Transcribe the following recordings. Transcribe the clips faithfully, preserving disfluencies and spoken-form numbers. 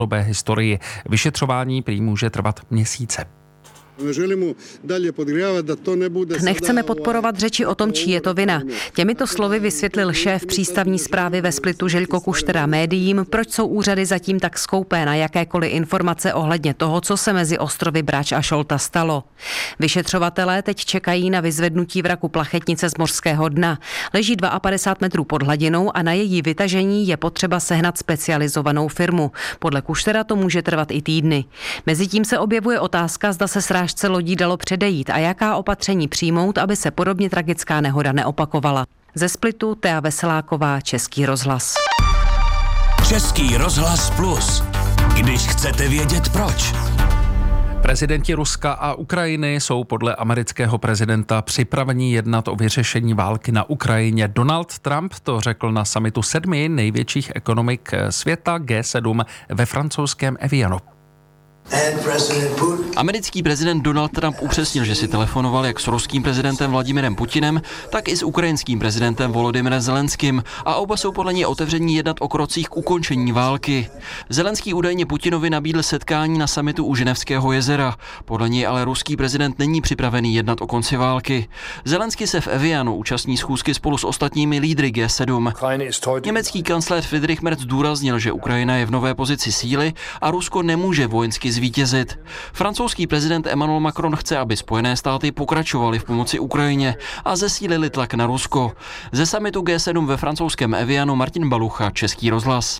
dlouhodobé historii. Vyšetřování prý může trvat měsíce. Nechceme podporovat řeči o tom, čí je to vina. Těmito slovy vysvětlil šéf přístavní správy ve Splitu Željko Kuštera médiím, proč jsou úřady zatím tak skoupé na jakékoliv informace ohledně toho, co se mezi ostrovy Brač a Šolta stalo. Vyšetřovatelé teď čekají na vyzvednutí vraku plachetnice z mořského dna. Leží padesát dva metrů pod hladinou a na její vytažení je potřeba sehnat specializovanou firmu. Podle Kuštera to může trvat i týdny. Mezitím se objevuje otázka, zda se srážce lodí dalo předejít a jaká opatření přijmout, aby se podobně tragická nehoda neopakovala. Ze Splitu Tea Veseláková, Český rozhlas. Český rozhlas plus. Když chcete vědět proč. Prezidenti Ruska a Ukrajiny jsou podle amerického prezidenta připraveni jednat o vyřešení války na Ukrajině. Donald Trump to řekl na summitu sedmi největších ekonomik světa G sedm ve francouzském Evianu. Americký prezident Donald Trump upřesnil, že si telefonoval jak s ruským prezidentem Vladimirem Putinem, tak i s ukrajinským prezidentem Volodymyrem Zelenským a oba jsou podle něj otevření jednat o krocích k ukončení války. Zelenský údajně Putinovi nabídl setkání na summitu u Ženevského jezera. Podle něj ale ruský prezident není připravený jednat o konci války. Zelenský se v Evianu účastní schůzky spolu s ostatními lídry G sedm. Německý kancléř Friedrich Merz zdůraznil, že Ukrajina je v nové pozici síly a Rusko nemůže vojensky zvítězit. Francouzský prezident Emmanuel Macron chce, aby Spojené státy pokračovaly v pomoci Ukrajině a zesílili tlak na Rusko. Ze summitu G sedm ve francouzském Evianu Martin Balucha, Český rozhlas.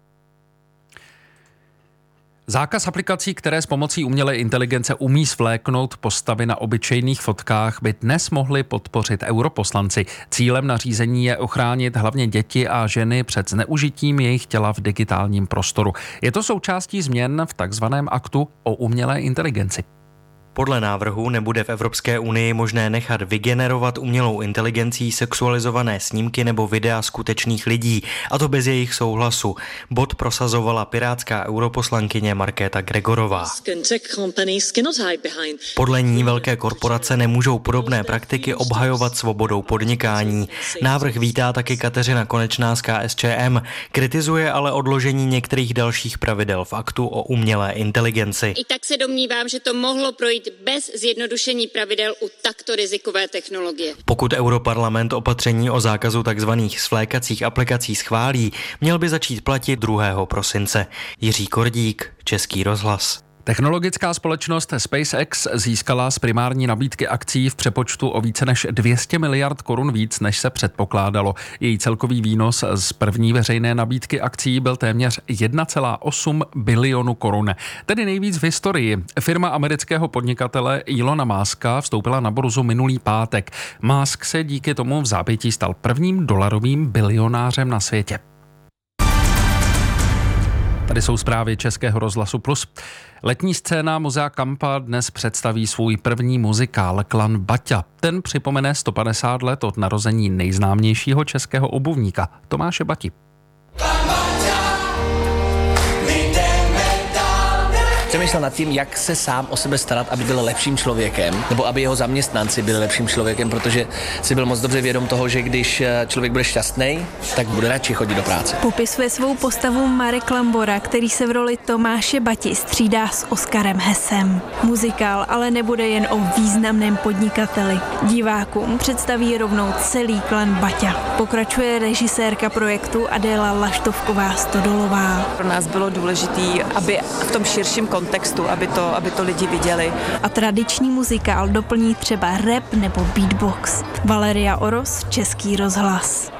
Zákaz aplikací, které s pomocí umělé inteligence umí svléknout postavy na obyčejných fotkách, by dnes mohli podpořit europoslanci. Cílem nařízení je ochránit hlavně děti a ženy před zneužitím jejich těla v digitálním prostoru. Je to součástí změn v takzvaném aktu o umělé inteligenci. Podle návrhu nebude v Evropské unii možné nechat vygenerovat umělou inteligencí sexualizované snímky nebo videa skutečných lidí, a to bez jejich souhlasu. Bod prosazovala pirátská europoslankyně Markéta Gregorová. Podle ní velké korporace nemůžou podobné praktiky obhajovat svobodou podnikání. Návrh vítá taky Kateřina Konečná z K S Č M, kritizuje ale odložení některých dalších pravidel v aktu o umělé inteligenci. I tak se domnívám, že to mohlo projít bez zjednodušení pravidel u takto rizikové technologie. Pokud Europarlament opatření o zákazu tzv. Svlékacích aplikací schválí, měl by začít platit druhého prosince. Jiří Kordík, Český rozhlas. Technologická společnost SpaceX získala z primární nabídky akcií v přepočtu o více než dvě stě miliard korun víc, než se předpokládalo. Její celkový výnos z první veřejné nabídky akcií byl téměř jedna celá osm bilionu korun. Tedy nejvíc v historii. Firma amerického podnikatele Elona Muska vstoupila na burzu minulý pátek. Musk se díky tomu v zápětí stal prvním dolarovým bilionářem na světě. Tady jsou zprávy Českého rozhlasu Plus. Letní scéna Muzea Kampa dnes představí svůj první muzikál Klan Baťa. Ten připomene sto padesát let od narození nejznámějšího českého obuvníka Tomáše Bati. Přemýšlel nad tím, jak se sám o sebe starat, aby byl lepším člověkem, nebo aby jeho zaměstnanci byli lepším člověkem, protože si byl moc dobře vědom toho, že když člověk bude šťastný, tak bude radši chodit do práce. Popisuje svou postavu Marek Lambora, který se v roli Tomáše Bati střídá s Oskarem Hessem. Muzikál ale nebude jen o významném podnikateli. Divákům představí rovnou celý klan Baťa. Pokračuje režisérka projektu Adéla Laštovková Stodolová. Pro nás bylo důležité, aby v tom širším kontextu, aby to, aby to lidi viděli. A tradiční muzikál doplní třeba rap nebo beatbox. Valeria Oros, Český rozhlas.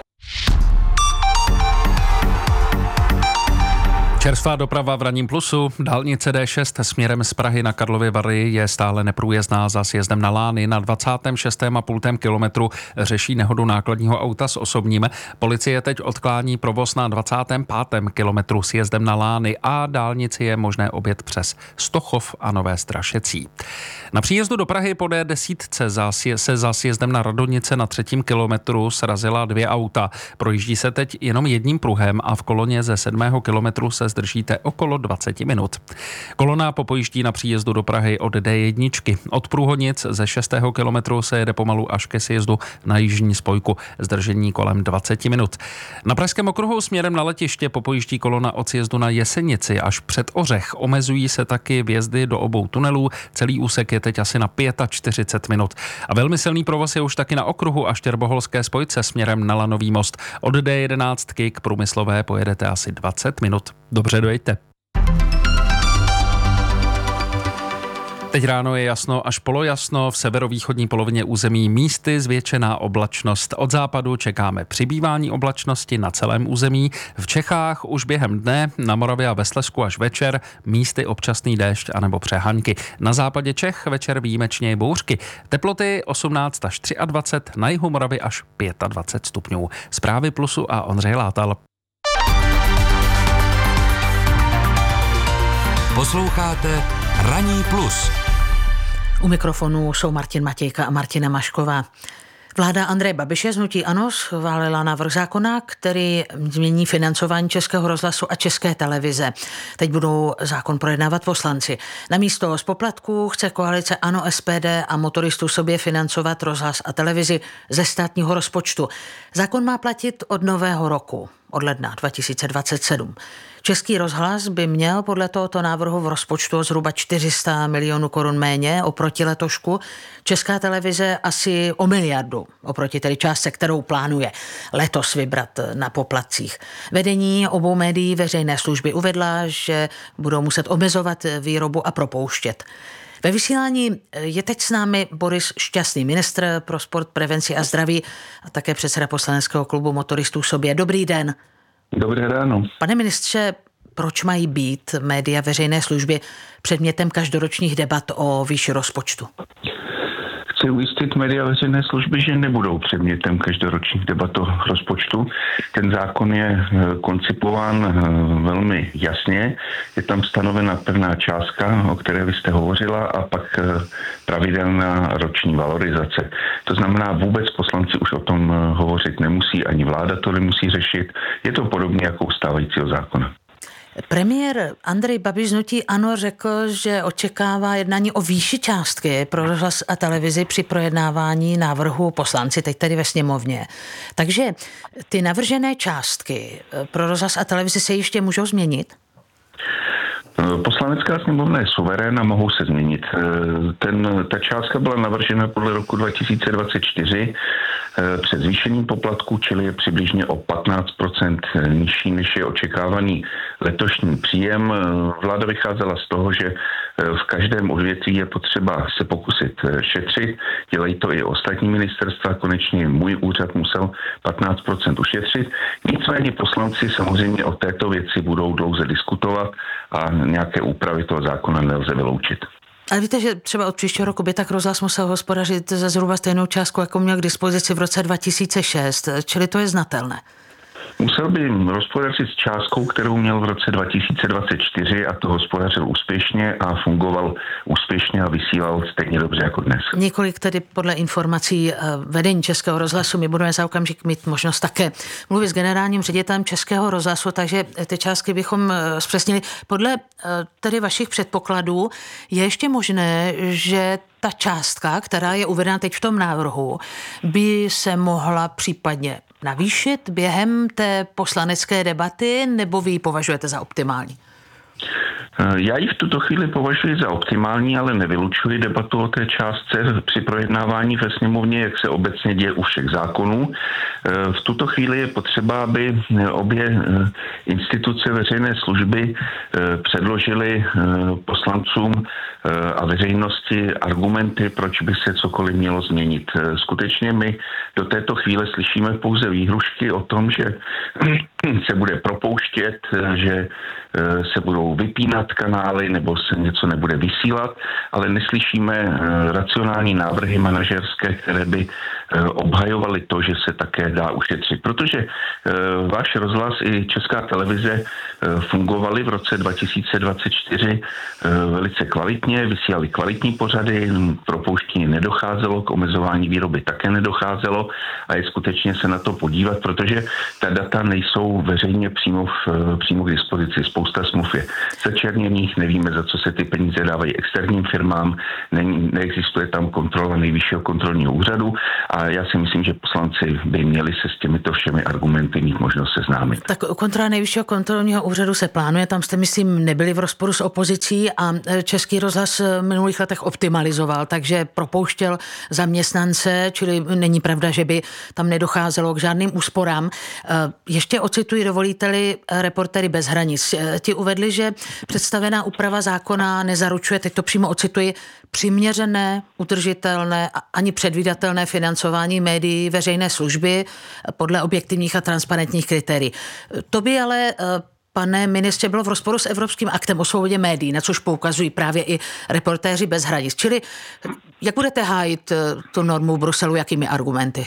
Čerstvá doprava v ranním plusu. Dálnice D šest směrem z Prahy na Karlovy Vary je stále neprůjezdná za sjezdem na Lány. Na dvacátém šestém a půl kilometru řeší nehodu nákladního auta s osobním. Policie teď odklání provoz na dvacátém pátém kilometru sjezdem na Lány a dálnici je možné objet přes Stochov a Nové Strašecí. Na příjezdu do Prahy po D deset se za sjezdem na Radonice na třetím kilometru srazila dvě auta. Projíždí se teď jenom jedním pruhem a v koloně ze sedmého kilometru se zdržíte okolo dvacet minut. Kolona popojíždí na příjezdu do Prahy od D jedna. Od Průhonic ze šestého kilometru se jede pomalu až ke sjezdu na jižní spojku. Zdržení kolem dvacet minut. Na Pražském okruhu směrem na letiště popojíždí kolona od sjezdu na Jesenici až před Ořech. Omezují se taky vjezdy do obou tunelů. Celý úsek je teď asi na čtyřicet pět minut. A velmi silný provoz je už taky na okruhu a Štěrboholské spojce směrem na Lanový most. Od D jedenáct k Průmyslové pojedete asi dvacet minut. Dobře dojďte. Teď ráno je jasno až polojasno, v severovýchodní polovině území místy zvětšená oblačnost. Od západu čekáme přibývání oblačnosti na celém území. V Čechách už během dne, na Moravě a ve Slezsku až večer, místy občasný déšť anebo přehaňky. Na západě Čech večer výjimečně bouřky. Teploty osmnáct až dvacet tři, na jihu Moravy až dvacet pět stupňů. Zprávy Plusu a Ondřej Látal. Posloucháte Ranní plus. U mikrofonu jsou Martin Matějka a Martina Mašková. Vláda Andreje Babiše z hnutí ANO schválila návrh zákona, který změní financování Českého rozhlasu a České televize. Teď budou zákon projednávat poslanci. Namísto z poplatků chce koalice ANO, S P D a motoristů sobě financovat rozhlas a televizi ze státního rozpočtu. Zákon má platit od nového roku, od ledna dva tisíce dvacet sedm. Český rozhlas by měl podle tohoto návrhu v rozpočtu o zhruba čtyři sta milionů korun méně oproti letošku. Česká televize asi o miliardu oproti tedy částce, kterou plánuje letos vybrat na poplatcích. Vedení obou médií veřejné služby uvedla, že budou muset omezovat výrobu a propouštět. Ve vysílání je teď s námi Boris Šťastný, ministr pro sport, prevenci a zdraví a také předseda poslaneckého klubu motoristů sobě. Dobrý den. Dobré ráno. Pane ministře, proč mají být média veřejné služby předmětem každoročních debat o výši rozpočtu? Chci ujistit média veřejné služby, že nebudou předmětem každoročních debat o rozpočtu. Ten zákon je koncipován velmi jasně. Je tam stanovena pevná částka, o které vy jste hovořila, a pak pravidelná roční valorizace. To znamená, vůbec poslanci už o tom hovořit nemusí, ani vláda to nemusí řešit. Je to podobně jako u stávajícího zákona. Premiér Andrej Babiš z hnutí ANO řekl, že očekává jednání o výši částky pro rozhlas a televizi při projednávání návrhu poslanci, teď tady ve sněmovně. Takže ty navržené částky pro rozhlas a televizi se ještě můžou změnit? Poslanecká sněmovna je suverén a mohou se změnit. Ten, ta částka byla navržena podle roku dva tisíce dvacet čtyři před zvýšením poplatků, čili je přibližně o patnáct procent nižší, než je očekávaný letošní příjem. Vláda vycházela z toho, že v každém odvětví je potřeba se pokusit šetřit. Dělají to i ostatní ministerstva. Konečně můj úřad musel patnáct procent ušetřit. Nicméně poslanci samozřejmě o této věci budou dlouze diskutovat a nějaké úpravy toho zákona nelze vyloučit. Ale víte, že třeba od příštího roku by tak rozhlas musel hospodařit za zhruba stejnou částku, jako měl k dispozici v roce dva tisíce šest, čili to je znatelné. Musel by hospodařit s částkou, kterou měl v roce dva tisíce dvacet čtyři, a to hospodařil úspěšně a fungoval úspěšně a vysílal stejně dobře jako dnes. Několik tedy podle informací vedení Českého rozhlasu. My budeme za okamžik mít možnost také mluvit s generálním ředitelem Českého rozhlasu, takže ty částky bychom zpřesnili. Podle tedy vašich předpokladů je ještě možné, že ta částka, která je uvedena teď v tom návrhu, by se mohla případně navýšit během té poslanecké debaty, nebo vy ji považujete za optimální? Já ji v tuto chvíli považuji za optimální, ale nevylučuji debatu o té částce při projednávání ve sněmovně, jak se obecně děje u všech zákonů. V tuto chvíli je potřeba, aby obě instituce veřejné služby předložily poslancům a veřejnosti argumenty, proč by se cokoliv mělo změnit. Skutečně my do této chvíle slyšíme pouze výhrušky o tom, že se bude propouštět, že se budou vypínat kanály nebo se něco nebude vysílat, ale neslyšíme racionální návrhy manažerské, které by obhajovali to, že se také dá ušetřit. Protože váš rozhlas i Česká televize fungovaly v roce dva tisíce dvacet čtyři velice kvalitně, vysílali kvalitní pořady, propouštění nedocházelo, k omezování výroby také nedocházelo a je skutečně se na to podívat, protože ta data nejsou veřejně přímo, v, přímo k dispozici. Spousta smluv je začerněných, nevíme, za co se ty peníze dávají externím firmám, ne, neexistuje tam kontrola Nejvyššího kontrolního úřadu a já si myslím, že poslanci by měli se s těmito všemi argumenty mít možnost seznámit. Tak kontrola Nejvyššího kontrolního úřadu se plánuje, tam jste, myslím, nebyli v rozporu s opozicí a Český rozhlas v minulých letech optimalizoval, takže propouštěl zaměstnance, čili není pravda, že by tam nedocházelo k žádným úsporám. Ještě ocituji, dovolíte-li, Reportéry bez hranic. Ti uvedli, že představená úprava zákona nezaručuje, teď to přímo ocituji, přiměřené, udržitelné a ani předvídatelné financování médií veřejné služby podle objektivních a transparentních kritérií. To by ale, pane ministře, bylo v rozporu s Evropským aktem o svobodě médií, na což poukazují právě i Reportéři bez hranic. Čili jak budete hájit tu normu v Bruselu, jakými argumenty?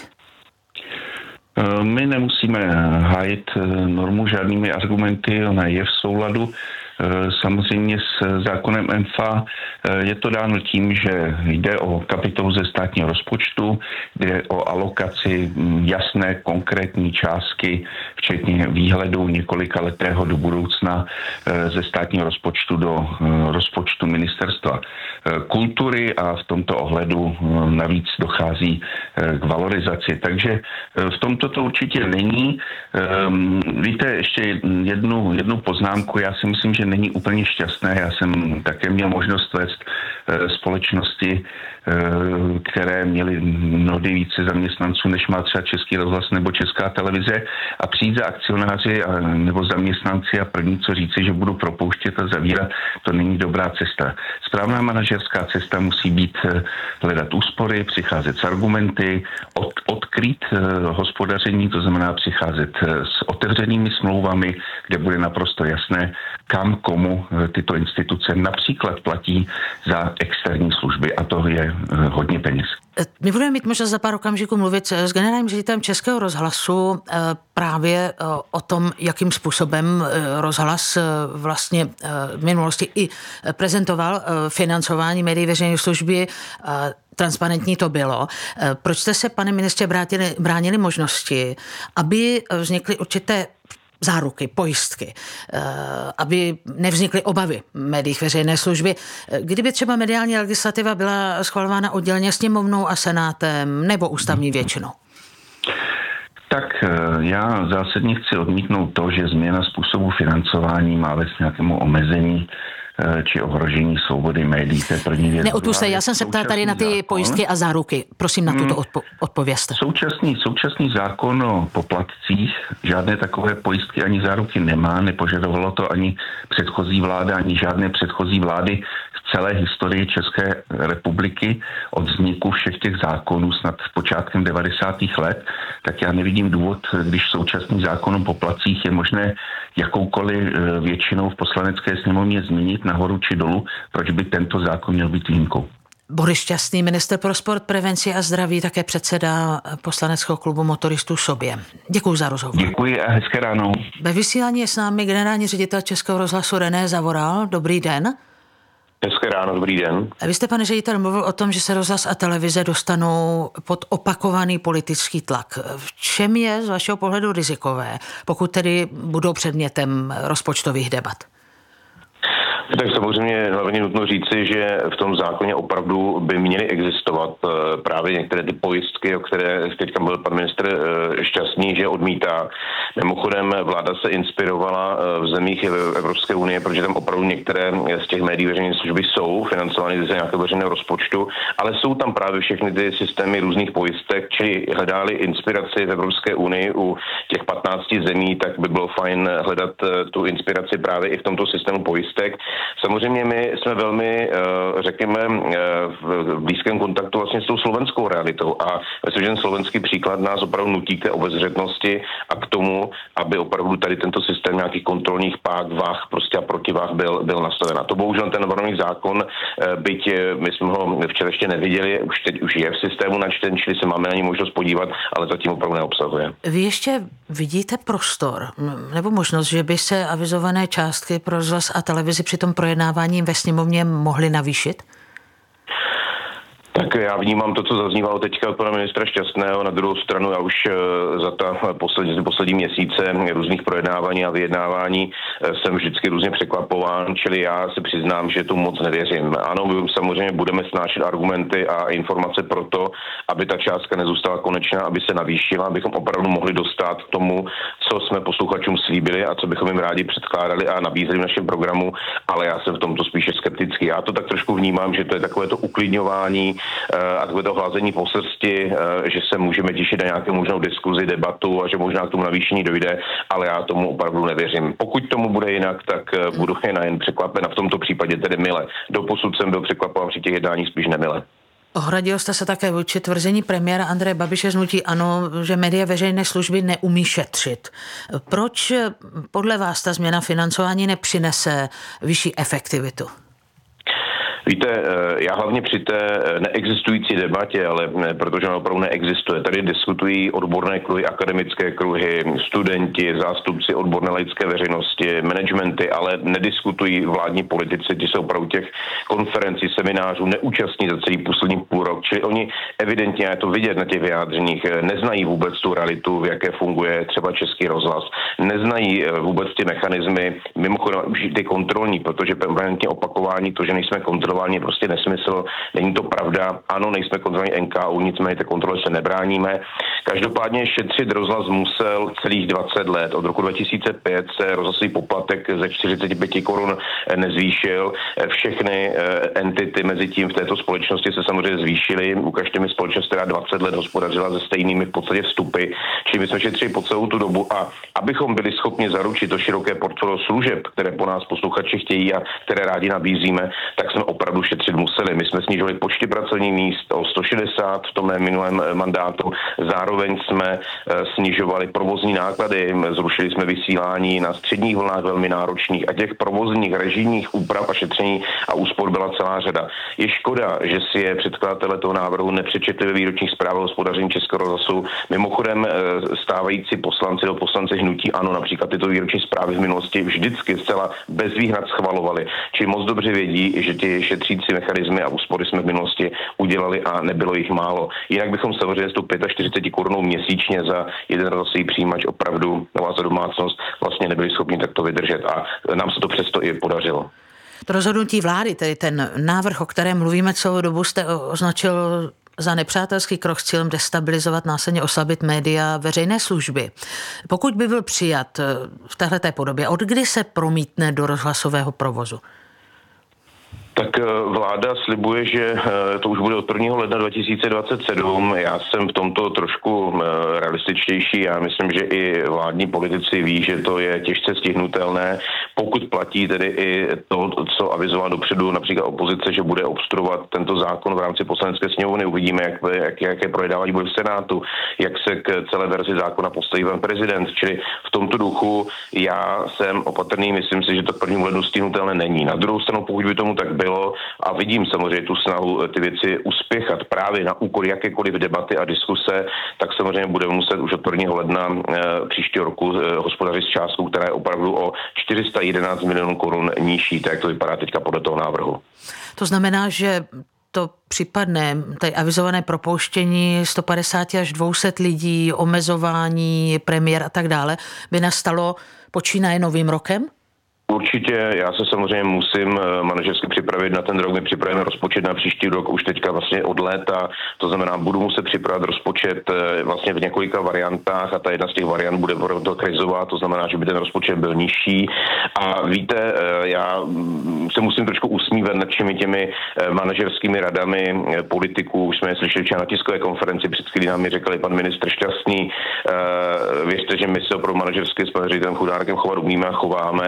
My nemusíme hájit normu žádnými argumenty, ona je v souladu samozřejmě s zákonem M F A. Je to dáno tím, že jde o kapitolu ze státního rozpočtu, jde o alokaci jasné konkrétní částky, včetně výhledu několika letého do budoucna ze státního rozpočtu do rozpočtu ministerstva kultury a v tomto ohledu navíc dochází k valorizaci. Takže v tomto to určitě není. Víte, ještě jednu, jednu poznámku. Já si myslím, že není úplně šťastné. Já jsem také měl možnost vést společnosti, které měly mnohdy více zaměstnanců, než má třeba Český rozhlas nebo Česká televize, a přijít za akcionáři a, nebo zaměstnanci a první co říci, že budu propouštět a zavírat, to není dobrá cesta. Správná manažerská cesta musí být hledat úspory, přicházet s argumenty, od, odkrýt hospodaření, to znamená přicházet s otevřenými smlouvami, kde bude naprosto jasné, kam komu tyto instituce například platí za externí služby, a to je hodně peněz. My budeme mít možnost za pár okamžiků mluvit s generálním ředitelem Českého rozhlasu právě o tom, jakým způsobem rozhlas vlastně v minulosti i prezentoval financování médií veřejné služby. Transparentní to bylo. Proč jste se, pane ministře, bránili, bránili možnosti, aby vznikly určité záruky, pojistky, aby nevznikly obavy v médiích veřejné služby? Kdyby třeba mediální legislativa byla schvalována odděleně sněmovnou a senátem nebo ústavní většinou? Tak já zásadně chci odmítnout to, že změna způsobu financování má vést nějakému omezení či ohrožení svobody médií. To je první věc. Neodpusťte, já jsem se ptala tady na ty zákon. Pojistky a záruky. Prosím, na tuto odpo- odpovězte. Současný, současný zákon o poplatcích žádné takové pojistky ani záruky nemá. Nepožadovalo to ani předchozí vláda, ani žádné předchozí vlády v celé historii České republiky od vzniku všech těch zákonů snad počátkem devadesátých let. Tak já nevidím důvod, když současný zákon o poplatcích je možné jakoukoliv většinou v poslanecké sněmovně změnit nahoru či dolů, proč by tento zákon měl být výjimkou. Boris Šťastný, ministr pro sport, prevenci a zdraví, také předseda poslaneckého klubu motoristů Sobě. Děkuji za rozhovor. Děkuji a hezké ráno. Ve vysílání je s námi generální ředitel Českého rozhlasu René Zavoral. Dobrý den. Hezké ráno, dobrý den. Vy jste, pane ředitel, mluvil o tom, že se rozhlas a televize dostanou pod opakovaný politický tlak. V čem je z vašeho pohledu rizikové, pokud tedy budou předmětem rozpočtových debat? Tak samozřejmě hlavně nutno říci, že v tom zákoně opravdu by měly existovat právě některé ty pojistky, o které teďka byl pan ministr Šťastný, že odmítá. Mimochodem vláda se inspirovala v zemích Evropské unie, protože tam opravdu některé z těch médií veřejné služby jsou financovány ze nějakého veřejného rozpočtu, ale jsou tam právě všechny ty systémy různých pojistek, čili hledali inspiraci v Evropské unii u těch patnácti zemí, tak by bylo fajn hledat tu inspiraci právě i v tomto systému pojistek. Samozřejmě my jsme velmi, řekněme, v blízkém kontaktu vlastně s tou slovenskou realitou a myslím, že ten slovenský příklad nás opravdu nutí k té obezřetnosti a k tomu, aby opravdu tady tento systém nějakých kontrolních pák, váh prostě a protiváh byl, byl nastaven. A to bohužel ten navrhovaný zákon, byť my jsme ho včera ještě neviděli, už teď už je v systému načten, čili se máme na ní možnost podívat, ale zatím opravdu neobsahuje. Vy ještě vidíte prostor nebo možnost, že by se avizované částky pro rozhlas a televizi při tom projednávání ve sněmovně mohly navýšit? Tak já vnímám to, co zaznívalo teďka od pana ministra Šťastného. Na druhou stranu já už za ta poslední, poslední měsíce různých projednávání a vyjednávání jsem vždycky různě překvapován, čili já se přiznám, že tomu moc nevěřím. Ano, my samozřejmě budeme snášet argumenty a informace pro to, aby ta částka nezůstala konečná, aby se navýšila, abychom opravdu mohli dostat k tomu, co jsme posluchačům slíbili a co bychom jim rádi předkládali a nabízeli v našem programu, ale já jsem v tomto spíše skeptický. Já to tak trošku vnímám, že to je takové to uklidňování a takové to hlazení po srsti, že se můžeme těšit na nějakou možnou diskuzi, debatu a že možná k tomu navýšení dojde, ale já tomu opravdu nevěřím. Pokud tomu bude jinak, tak budu jen překvapen a v tomto případě tedy mile. Doposud jsem byl překvapován při těch jednáních spíš nemile. Ohradil jste se také vůči tvrzení premiéra Andreje Babiše z hnutí ANO, že média veřejné služby neumí šetřit. Proč podle vás ta změna financování nepřinese vyšší efektivitu? Víte, já hlavně při té neexistující debatě, ale ne, protože ona opravdu neexistuje. Tady diskutují odborné kruhy, akademické kruhy, studenti, zástupci odborné laické veřejnosti, managementy, ale nediskutují vládní politici, ti se opravdu těch konferencí, seminářů neúčastní za celý poslední půl rok. Čili oni evidentně, je to vidět na těch vyjádřeních, neznají vůbec tu realitu, v jaké funguje třeba Český rozhlas. Neznají vůbec ty mechanismy, mimochodem už ty kontrolní, protože permanentně opakování to, že nejsme kontrolní, je prostě nesmysl, není to pravda. Ano, nejsme kontrolní N K U, nicméně té kontrole se nebráníme. Každopádně šetřit rozhlas musel celých dvacet let. Od roku dva tisíce pět se rozhlasový poplatek ze čtyřicet pět korun nezvýšil. Všechny entity mezi tím v této společnosti se samozřejmě zvýšily. Ukažte mi společnost, která dvacet let hospodařila se stejnými v podstatě vstupy. Čili my jsme šetřili po celou tu dobu a abychom byli schopni zaručit to široké portfolio služeb, které po nás posluchači chtějí a které rádi nabízíme, tak jsme opravdu šetřit museli. My jsme snížili počty pracovních míst o sto šedesát v tom minulém mandátu. Zároveň jsme snižovali provozní náklady, zrušili jsme vysílání na středních vlnách velmi náročných a těch provozních režijních úprav a šetření a úspor byla celá řada. Je škoda, že si je předkladatelé toho návrhu nepřečetli ve výročních zprávách hospodaření Českého rozhlasu. Mimochodem stávající poslanci do poslanci hnutí ANO například tyto výroční zprávy v minulosti vždycky zcela bez výhrad schvalovali. Či moc dobře vědí, že ti šetřící mechanismy a úspory jsme v minulosti udělali a nebylo jich málo. Jinak bychom samozřejmě s tou čtyřicet pět korunou měsíčně za jeden rozhlasový přijímač opravdu nová za domácnost vlastně nebyli schopni takto vydržet a nám se to přesto i podařilo. To rozhodnutí vlády, tedy ten návrh, o kterém mluvíme celou dobu, jste označil za nepřátelský krok s cílem destabilizovat, následně oslabit média veřejné služby. Pokud by byl přijat v téhleté podobě, od kdy se promítne do rozhlasového provozu? Tak vláda slibuje, že to už bude od prvního ledna dva tisíce dvacet sedm. Já jsem v tomto trošku realističtější. Já myslím, že i vládní politici ví, že to je těžce stihnutelné. Pokud platí tedy i to, co avizovala dopředu například opozice, že bude obstruovat tento zákon v rámci poslanecké sněmovny. Uvidíme, jak, jak, jaké projednávání bude v Senátu, jak se k celé verzi zákona postaví pan prezident. Čili v tomto duchu já jsem opatrný, myslím si, že to k prvnímu lednu stihnutelné není. Na druhou stranu, pokud by tomu tak bylo, a vidím samozřejmě tu snahu ty věci uspěchat právě na úkor jakékoliv debaty a diskuse, tak samozřejmě budeme muset už od prvního ledna e, příštího roku e, hospodařit s částkou, která je opravdu o čtyři sta jedenáct milionů korun nižší, tak jak to vypadá teďka podle toho návrhu. To znamená, že to případné, tady avizované propouštění sto padesát až dvě stě lidí, omezování premiér a tak dále, by nastalo počínaje novým rokem? Určitě, já se samozřejmě musím manažersky připravit na ten rok. My připravíme rozpočet na příští rok už teďka vlastně od léta. To znamená, budu muset připravit rozpočet vlastně v několika variantách a ta jedna z těch variant bude to krizová, to znamená, že by ten rozpočet byl nižší. A víte, já se musím trošku usmívat nad všemi těmi manažerskými radami politiků. Už jsme je slyšeli na tiskové konferenci, před chvílí nám mi řekl pan ministr Šťastný. Věřte, že my se opravdu manažersky s panem ředitelem Chudárkem chovat umíme a chováme.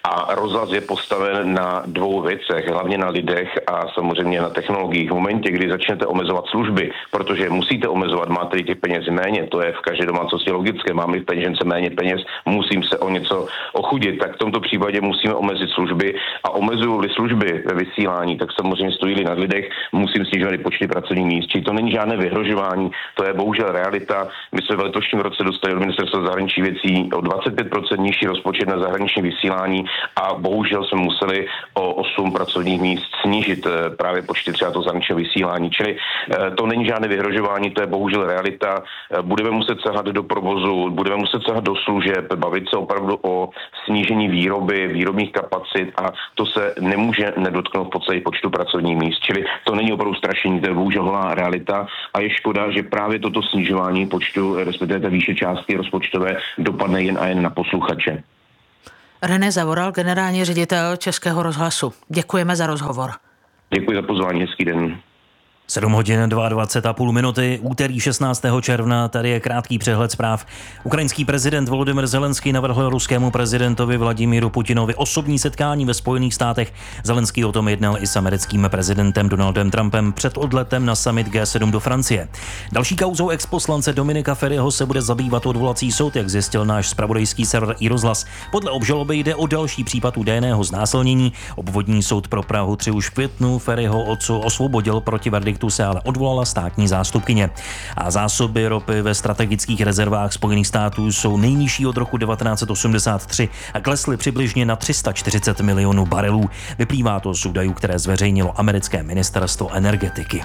a rozhlas je postaven na dvou věcech, hlavně na lidech a samozřejmě na technologiích. V momentě, kdy začnete omezovat služby, protože musíte omezovat, máte těch peněz méně, to je v každé domácnosti logické, máme v peněžence méně peněz, musím se o něco ochudit, tak v tomto případě musíme omezit služby a omezují-li služby ve vysílání, tak samozřejmě stojí na lidech, musím snižovat i počty pracovních míst. Čili to není žádné vyhrožování, to je bohužel realita. My jsme v letošním roce dostali od ministerstva zahraničních věcí o dvacet pět procent nižší rozpočet na zahraniční vysílání a bohužel jsme museli o osm pracovních míst snížit právě počty třeba to zahraničního vysílání. Čili to není žádné vyhrožování, to je bohužel realita. Budeme muset sahat do provozu, budeme muset sahat do služeb, bavit se opravdu o snížení výroby, výrobních kapacit a to se nemůže nedotknout v podstatě počtu pracovních míst. Čili to není opravdu strašení, to je bohužel holá realita a je škoda, že právě toto snižování počtu, respektive té výše částky rozpočtové, dopadne jen a jen na posluchače. René Zavoral, generální ředitel Českého rozhlasu. Děkujeme za rozhovor. Děkuji za pozvání, hezký den. sedm hodin dvacet dva a půl minuty, úterý šestnáctého června, tady je krátký přehled zpráv. Ukrajinský prezident Volodymyr Zelenský navrhl ruskému prezidentovi Vladimíru Putinovi osobní setkání ve Spojených státech. Zelenský o tom jednal i s americkým prezidentem Donaldem Trumpem před odletem na summit G sedm do Francie. Další kauzou exposlance Dominika Feriho se bude zabývat odvolací soud, jak zjistil náš zpravodajský server iRozhlas. Podle obžaloby jde o další případ údajného znásilnění. Obvodní soud pro Prahu tři už v květnu Feriho osvobodil proti verdiktu, se ale odvolala státní zástupkyně. A zásoby ropy ve strategických rezervách Spojených států jsou nejnižší od roku devatenáct set osmdesát tři a klesly přibližně na tři sta čtyřicet milionů barelů. Vyplývá to z údajů, které zveřejnilo americké ministerstvo energetiky.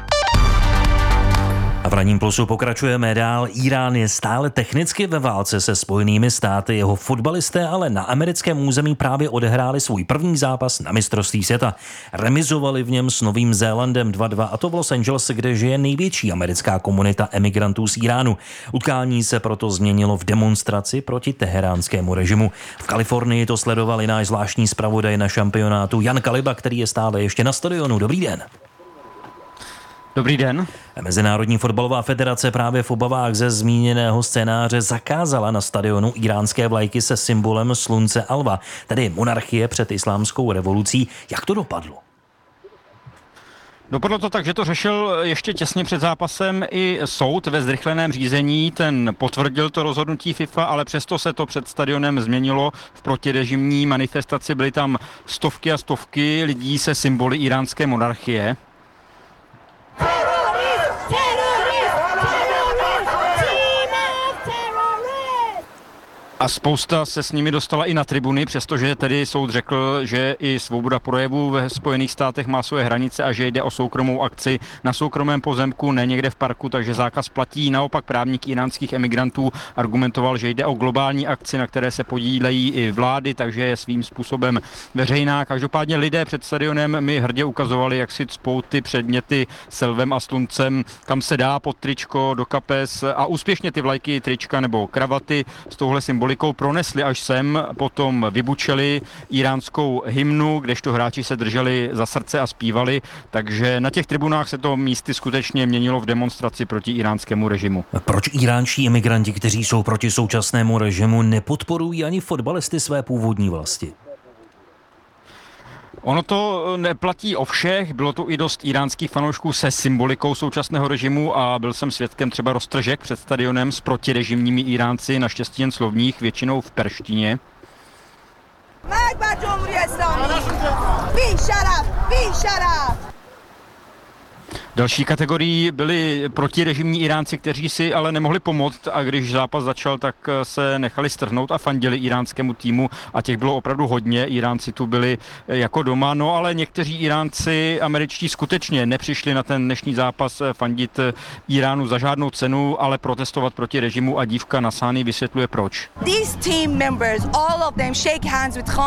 A v Ranním plusu pokračujeme dál. Irán je stále technicky ve válce se Spojenými státy. Jeho fotbalisté ale na americkém území právě odehráli svůj první zápas na mistrovství světa. Remizovali v něm s Novým Zélandem dva dva, a to v Los Angeles, kde žije největší americká komunita emigrantů z Iránu. Utkání se proto změnilo v demonstraci proti teheránskému režimu. V Kalifornii to sledoval i náš zvláštní zpravodaj na šampionátu Jan Kaliba, který je stále ještě na stadionu. Dobrý den. Dobrý den. Mezinárodní fotbalová federace právě v obavách ze zmíněného scénáře zakázala na stadionu iránské vlajky se symbolem slunce alva, tedy monarchie před islámskou revolucí. Jak to dopadlo? Dopadlo to tak, že to řešil ještě těsně před zápasem i soud ve zrychleném řízení. Ten potvrdil to rozhodnutí FIFA, ale přesto se to před stadionem změnilo v protirežimní manifestaci. Byly tam stovky a stovky lidí se symboly iránské monarchie. A spousta se s nimi dostala i na tribuny, přestože tedy soud řekl, že i svoboda projevu ve Spojených státech má svoje hranice a že jde o soukromou akci na soukromém pozemku, ne někde v parku, takže zákaz platí. Naopak právník iránských emigrantů argumentoval, že jde o globální akci, na které se podílejí i vlády, takže je svým způsobem veřejná. Každopádně lidé před stadionem mi hrdě ukazovali, jak si cpou ty předměty se lvem a sluncem, kam se dá pod tričko, do kapes, a úspěšně ty vlajky, trička nebo kravaty s touhle symbolikou pronesli až sem, potom vybučeli iránskou hymnu, kdežto hráči se drželi za srdce a zpívali, takže na těch tribunách se to místy skutečně měnilo v demonstraci proti iránskému režimu. Proč iránští imigranti, kteří jsou proti současnému režimu, nepodporují ani fotbalisty své původní vlasti? Ono to neplatí o všech, bylo tu i dost iránských fanoušků se symbolikou současného režimu a byl jsem svědkem třeba roztržek před stadionem s protirežimními Iránci, naštěstí jen slovních, většinou v perštině. Další kategorií byli protirežimní Iránci, kteří si ale nemohli pomoct, a když zápas začal, tak se nechali strhnout a fandili iránskému týmu, a těch bylo opravdu hodně. Iránci tu byli jako doma, no ale někteří Iránci američtí skutečně nepřišli na ten dnešní zápas fandit Iránu za žádnou cenu, ale protestovat proti režimu, a dívka Nasány vysvětluje proč.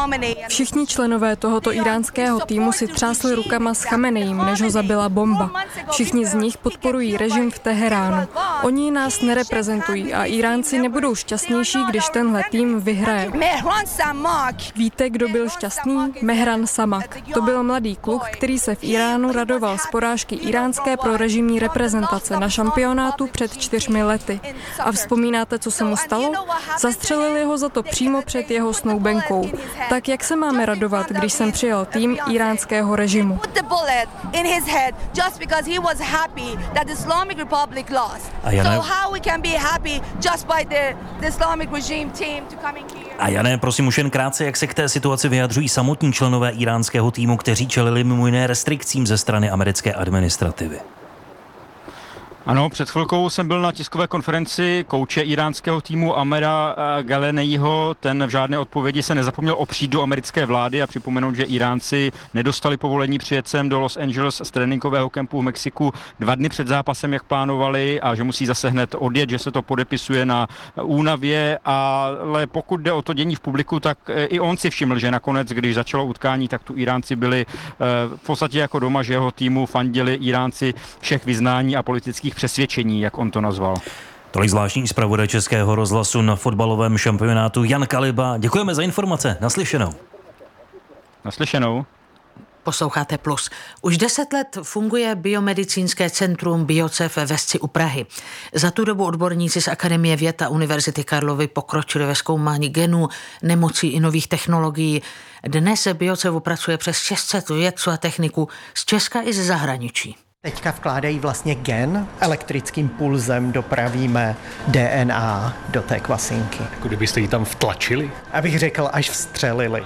Všichni členové tohoto iránského týmu si třásli rukama s Chameneím, než ho zabila bomba. Všichni z nich podporují režim v Teheránu. Oni nás nereprezentují a Iránci nebudou šťastnější, když tenhle tým vyhraje. Víte, kdo byl šťastný? Mehran Samak. To byl mladý kluk, který se v Iránu radoval z porážky iránské prorežimní reprezentace na šampionátu před čtyřmi lety. A vzpomínáte, co se mu stalo? Zastřelili ho za to přímo před jeho snoubenkou. Tak jak se máme radovat, když jsem přijal tým iránského režimu? A Jane, a Jane, prosím už jen krátce, jak se k té situaci vyjadřují samotní členové iránského týmu, kteří čelili mimo jiné restrikcím ze strany americké administrativy. Ano, před chvilkou jsem byl na tiskové konferenci kouče iránského týmu Amera Galeneiho. Ten v žádné odpovědi se nezapomněl opřít do americké vlády a připomenout, že Iránci nedostali povolení přijet sem do Los Angeles z tréninkového kempu v Mexiku dva dny před zápasem, jak plánovali, a že musí zase hned odjet, že se to podepisuje na únavě. Ale pokud jde o to dění v publiku, tak i on si všiml, že nakonec, když začalo utkání, tak tu Iránci byli v podstatě jako doma, že jeho týmu fandili Iránci všech vyznání a politických přesvědčení, jak on to nazval. Tolik zvláštní zpravodaj Českého rozhlasu na fotbalovém šampionátu Jan Kaliba. Děkujeme za informace. Naslyšenou. Naslyšenou. Posloucháte Plus. Už deset let funguje biomedicínské centrum Biocev ve Vesci u Prahy. Za tu dobu odborníci z Akademie věd a Univerzity Karlovy pokročili ve zkoumání genů, nemocí i nových technologií. Dnes v Biocevu pracuje přes šest set vědců a techniků z Česka i ze zahraničí. Teďka vkládají vlastně gen, elektrickým pulzem dopravíme D N A do té kvasinky. Jako kdybyste ji tam vtlačili? Abych řekl, až vstřelili.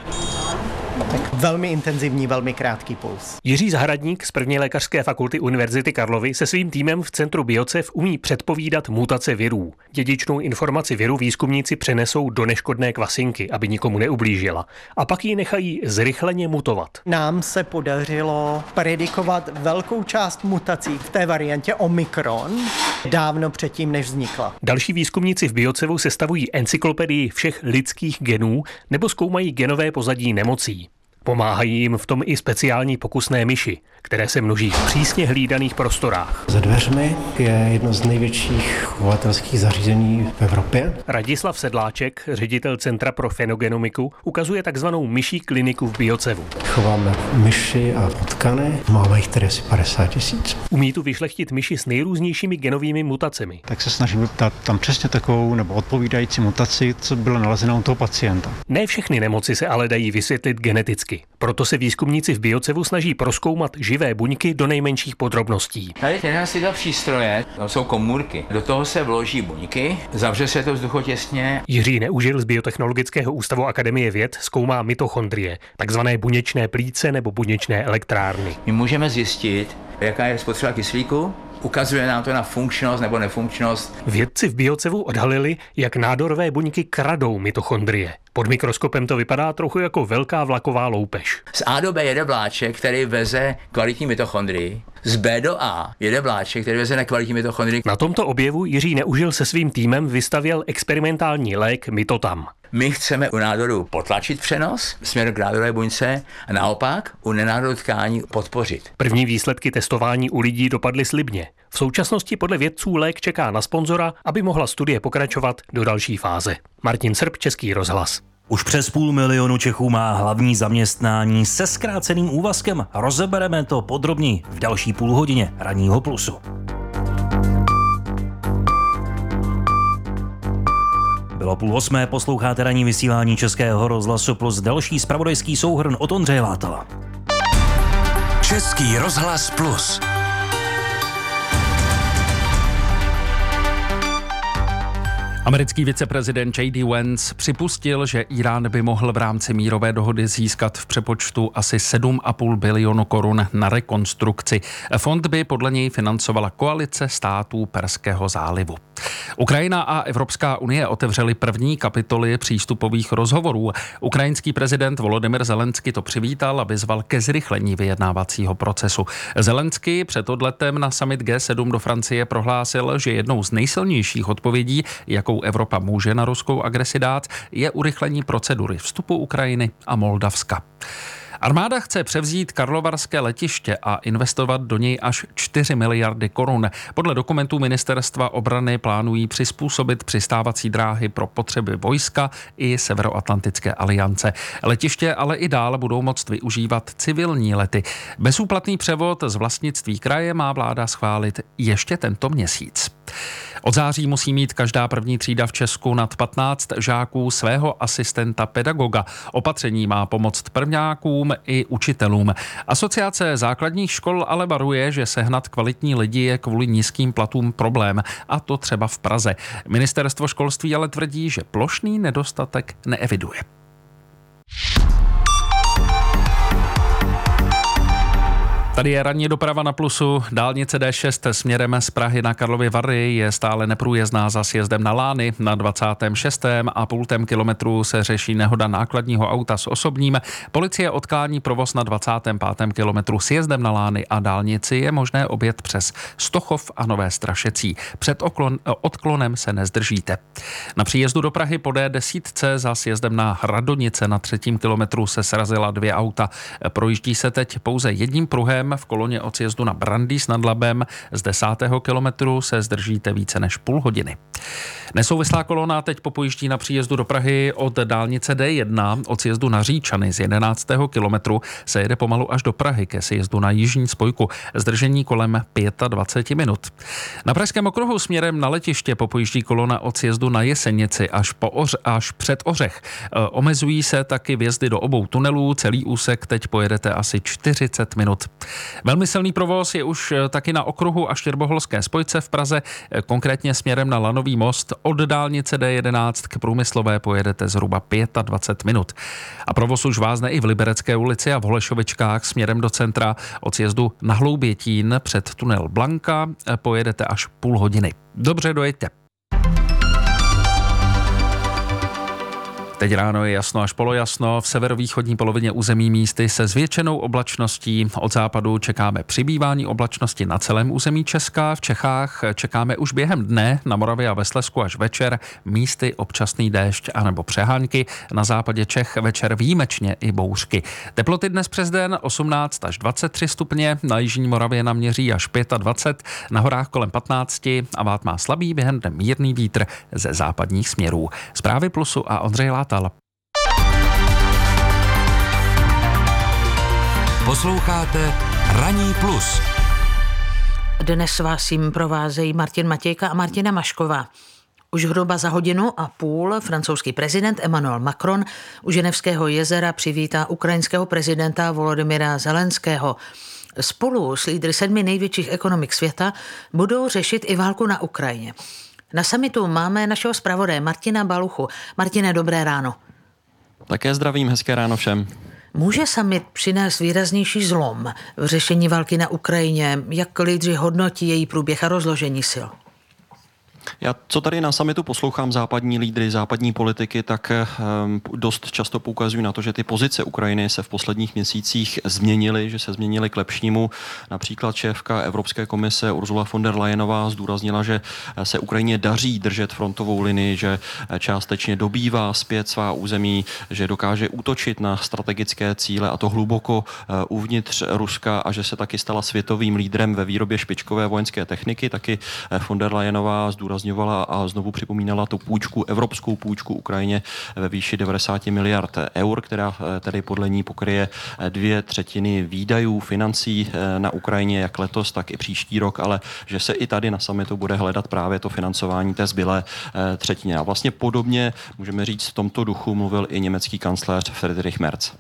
Tak velmi intenzivní, velmi krátký puls. Jiří Zahradník z první lékařské fakulty Univerzity Karlovy se svým týmem v centru Biocev umí předpovídat mutace virů. Dědičnou informaci viru výzkumníci přenesou do neškodné kvasinky, aby nikomu neublížila. A pak ji nechají zrychleně mutovat. Nám se podařilo predikovat velkou část mutací v té variantě Omikron dávno předtím, než vznikla. Další výzkumníci v Biocevu sestavují encyklopedii všech lidských genů nebo zkoumají genové pozadí nemocí. Pomáhají jim v tom i speciální pokusné myši, které se množí v přísně hlídaných prostorách. Za dveřmi je jedno z největších chovatelských zařízení v Evropě. Radislav Sedláček, ředitel Centra pro fenogenomiku, ukazuje takzvanou myší kliniku v Biocevu. Chováme myši a potkany, máme jich tedy asi padesát tisíc. Umí tu vyšlechtit myši s nejrůznějšími genovými mutacemi. Tak se snažíme dát tam přesně takovou nebo odpovídající mutaci, co byla nalezena u toho pacienta. Ne všechny nemoci se ale dají vysvětlit geneticky. Proto se výzkumníci v Biocevu snaží prozkoumat živé buňky do nejmenších podrobností. Tady tyhle si dva přístroje, to jsou komůrky. Do toho se vloží buňky, zavře se to vzduchotěsně. Jiří Neužil z Biotechnologického ústavu Akademie věd zkoumá mitochondrie, takzvané buněčné plíce nebo buněčné elektrárny. My můžeme zjistit, jaká je spotřeba kyslíku. Ukazuje nám to na funkčnost nebo nefunkčnost. Vědci v Biocevu odhalili, jak nádorové buňky kradou mitochondrie. Pod mikroskopem to vypadá trochu jako velká vlaková loupež. Z A do B jede vláček, který veze kvalitní mitochondrii. Z B do A jede vláček, který veze nekvalitní mitochondrii. Na tomto objevu Jiří Neužil se svým týmem vystavěl experimentální lék Mitotam. My chceme u nádoru potlačit přenos směrem k nádorové buňce a naopak u nenádorových tkání podpořit. První výsledky testování u lidí dopadly slibně. V současnosti podle vědců lék čeká na sponzora, aby mohla studie pokračovat do další fáze. Martin Srb, Český rozhlas. Už přes půl milionu Čechů má hlavní zaměstnání se zkráceným úvazkem. Rozebereme to podrobněji v další půlhodině Ranního Plusu. Bylo půl osmé, posloucháte ranní vysílání Českého rozhlasu plus další zpravodajský souhrn od Ondřeje Látala. Český rozhlas plus. Americký viceprezident J D Vance připustil, že Irán by mohl v rámci mírové dohody získat v přepočtu asi sedm a půl bilionu korun na rekonstrukci. Fond by podle něj financovala koalice států Perského zálivu. Ukrajina a Evropská unie otevřely první kapitoly přístupových rozhovorů. Ukrajinský prezident Volodymyr Zelenský to přivítal a vyzval ke zrychlení vyjednávacího procesu. Zelenský před odletem na summit G sedm do Francie prohlásil, že jednou z nejsilnějších odpovědí, jakou Evropa může na ruskou agresi dát, je urychlení procedury vstupu Ukrajiny a Moldavska. Armáda chce převzít karlovarské letiště a investovat do něj až čtyři miliardy korun. Podle dokumentů ministerstva obrany plánují přizpůsobit přistávací dráhy pro potřeby vojska i Severoatlantické aliance. Letiště ale i dál budou moct využívat civilní lety. Bezúplatný převod z vlastnictví kraje má vláda schválit ještě tento měsíc. Od září musí mít každá první třída v Česku nad patnáct žáků svého asistenta pedagoga. Opatření má pomoct prvňákům i učitelům. Asociace základních škol ale varuje, že sehnat kvalitní lidi je kvůli nízkým platům problém, a to třeba v Praze. Ministerstvo školství ale tvrdí, že plošný nedostatek neeviduje. Tady je ranní doprava na Plusu. Dálnice D šest směrem z Prahy na Karlovy Vary je stále neprůjezdná za sjezdem na Lány. Na dvacátém šestém a půltém kilometru se řeší nehoda nákladního auta s osobním. Policie odklání provoz na dvacátém pátém kilometru sjezdem na Lány a dálnici je možné objet přes Stochov a Nové Strašecí. Před oklon, odklonem se nezdržíte. Na příjezdu do Prahy po D deset za sjezdem na Radonice na třetím kilometru se srazila dvě auta. Projíždí se teď pouze jedním pruhem. V koloně od sjezdu na Brandýs nad Labem z desátého kilometru se zdržíte více než půl hodiny. Nesouvislá kolona teď popojíždí na příjezdu do Prahy od dálnice D jedna od sjezdu na Říčany z jedenáctého kilometru se jede pomalu až do Prahy ke sjezdu na jižní spojku. Zdržení kolem dvacet pět minut. Na Pražském okruhu směrem na letiště popojíždí kolona od sjezdu na Jesenici až, po Oř, až před Ořech. E, omezují se taky vjezdy do obou tunelů. Celý úsek teď pojedete asi čtyřicet minut. Velmi silný provoz je už taky na okruhu a Štěrboholské spojce v Praze, konkrétně směrem na Lanový most. Od dálnice D jedenáct k Průmyslové pojedete zhruba dvacet pět minut. A provoz už vázne i v Liberecké ulici a v Holešovičkách směrem do centra. Od sjezdu na Hloubětín před tunel Blanka pojedete až půl hodiny. Dobře, dojeďte. Teď ráno je jasno až polojasno, v severovýchodní polovině území místy se zvětšenou oblačností. Od západu čekáme přibývání oblačnosti na celém území Česka. V Čechách čekáme už během dne, na Moravě a ve Slezsku až večer, místy občasný déšť anebo přehánky. Na západě Čech večer výjimečně i bouřky. Teploty dnes přes den osmnáct až dvacet tři stupně, na jižní Moravě naměří až dvacet pět, na horách kolem patnáct a váh má slabý, během dne mírný vítr ze západních směrů. Zprávy Plusu a Ondřej Látal. Posloucháte Ranní plus. Dnes vás jim provázejí Martin Matějka a Martina Mašková. Už hruba za hodinu a půl francouzský prezident Emmanuel Macron u Ženevského jezera přivítá ukrajinského prezidenta Volodymyra Zelenského. Spolu s lídry sedmi největších ekonomik světa budou řešit i válku na Ukrajině. Na summitu máme našeho zpravodaje Martina Baluchu. Martine, dobré ráno. Také zdravím, hezké ráno všem. Může summit přinést výraznější zlom v řešení války na Ukrajině? Jak lídři hodnotí její průběh a rozložení sil? Já, co tady na summitu poslouchám západní lídry, západní politiky, tak um, dost často poukazují na to, že ty pozice Ukrajiny se v posledních měsících změnily, že se změnily k lepšímu. Například šéfka Evropské komise Ursula von der Leyenová zdůraznila, že se Ukrajině daří držet frontovou linii, že částečně dobývá zpět svá území, že dokáže útočit na strategické cíle, a to hluboko uvnitř Ruska, a že se taky stala světovým lídrem ve výrobě špičkové vojenské techniky. Taky von der Leyenová zdůraznila a znovu připomínala tu půjčku, evropskou půjčku Ukrajině ve výši devadesát miliard eur, která tedy podle ní pokryje dvě třetiny výdajů financí na Ukrajině, jak letos, tak i příští rok, ale že se i tady na summitu bude hledat právě to financování té zbylé třetině. A vlastně podobně, můžeme říct, v tomto duchu mluvil i německý kancléř Friedrich Merz.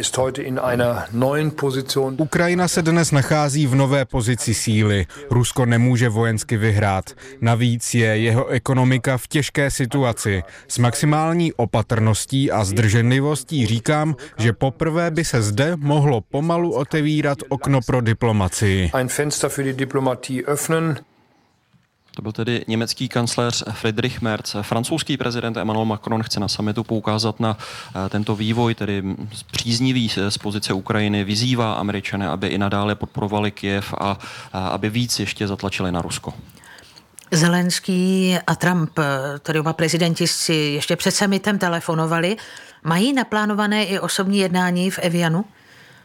Ukrajina se dnes nachází v nové pozici síly. Rusko nemůže vojensky vyhrát. Navíc je jeho ekonomika v těžké situaci. S maximální opatrností a zdrženlivostí říkám, že poprvé by se zde mohlo pomalu otevírat okno pro diplomacii. To byl tedy německý kancléř Friedrich Merz. Francouzský prezident Emmanuel Macron chce na summitu poukázat na tento vývoj, tedy příznivý z pozice Ukrajiny, vyzývá Američany, aby i nadále podporovali Kyjev a aby víc ještě zatlačili na Rusko. Zelenský a Trump, tedy oba prezidenti, si ještě před summitem telefonovali. Mají naplánované i osobní jednání v Evianu?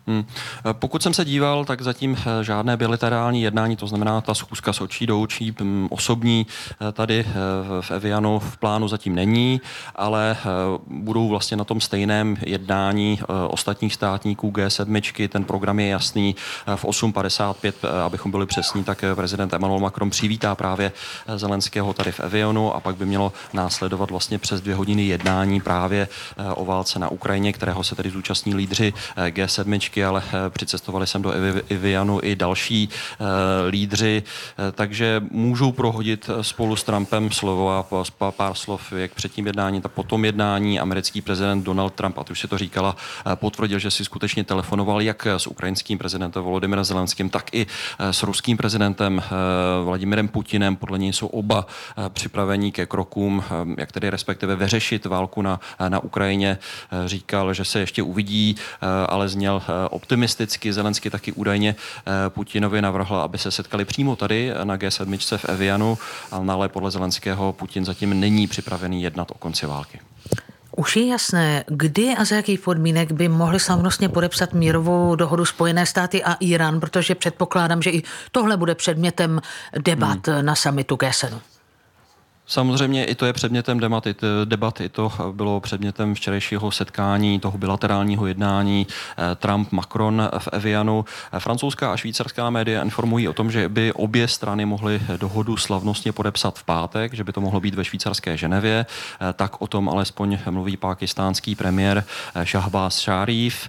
Hmm. Pokud jsem se díval, tak zatím žádné bilaterální jednání, to znamená ta schůzka z očí do očí, osobní tady v Evianu v plánu zatím není, ale budou vlastně na tom stejném jednání ostatních státníků G sedm. Ten program je jasný. V osm padesát pět, abychom byli přesní, tak prezident Emmanuel Macron přivítá právě Zelenského tady v Evianu a pak by mělo následovat vlastně přes dvě hodiny jednání právě o válce na Ukrajině, kterého se tedy zúčastní lídři G sedm, ale přicestovali sem do Evianu i další lídři, takže můžou prohodit spolu s Trumpem slovo a pár slov, jak před tím jednání, tak po tom jednání americký prezident Donald Trump, a tu už si to říkala, potvrdil, že si skutečně telefonoval jak s ukrajinským prezidentem Volodymyrem Zelenským, tak i s ruským prezidentem Vladimirem Putinem. Podle něj jsou oba připravení ke krokům, jak tedy respektive vyřešit válku na, na Ukrajině. Říkal, že se ještě uvidí, ale zněl optimisticky. Zelenský taky údajně Putinovi navrhl, aby se setkali přímo tady na G sedm v Evianu, ale podle Zelenského Putin zatím není připravený jednat o konci války. Už je jasné, kdy a za jakých podmínek by mohli slavnostně podepsat mírovou dohodu Spojené státy a Irán, protože předpokládám, že i tohle bude předmětem debat hmm. na summitu G sedm. Samozřejmě i to je předmětem debaty, debaty. To bylo předmětem včerejšího setkání, toho bilaterálního jednání Trump-Macron v Evianu. Francouzská a švýcarská média informují o tom, že by obě strany mohly dohodu slavnostně podepsat v pátek, že by to mohlo být ve švýcarské Ženevě. Tak o tom alespoň mluví pákistánský premiér Shahbaz Sharif.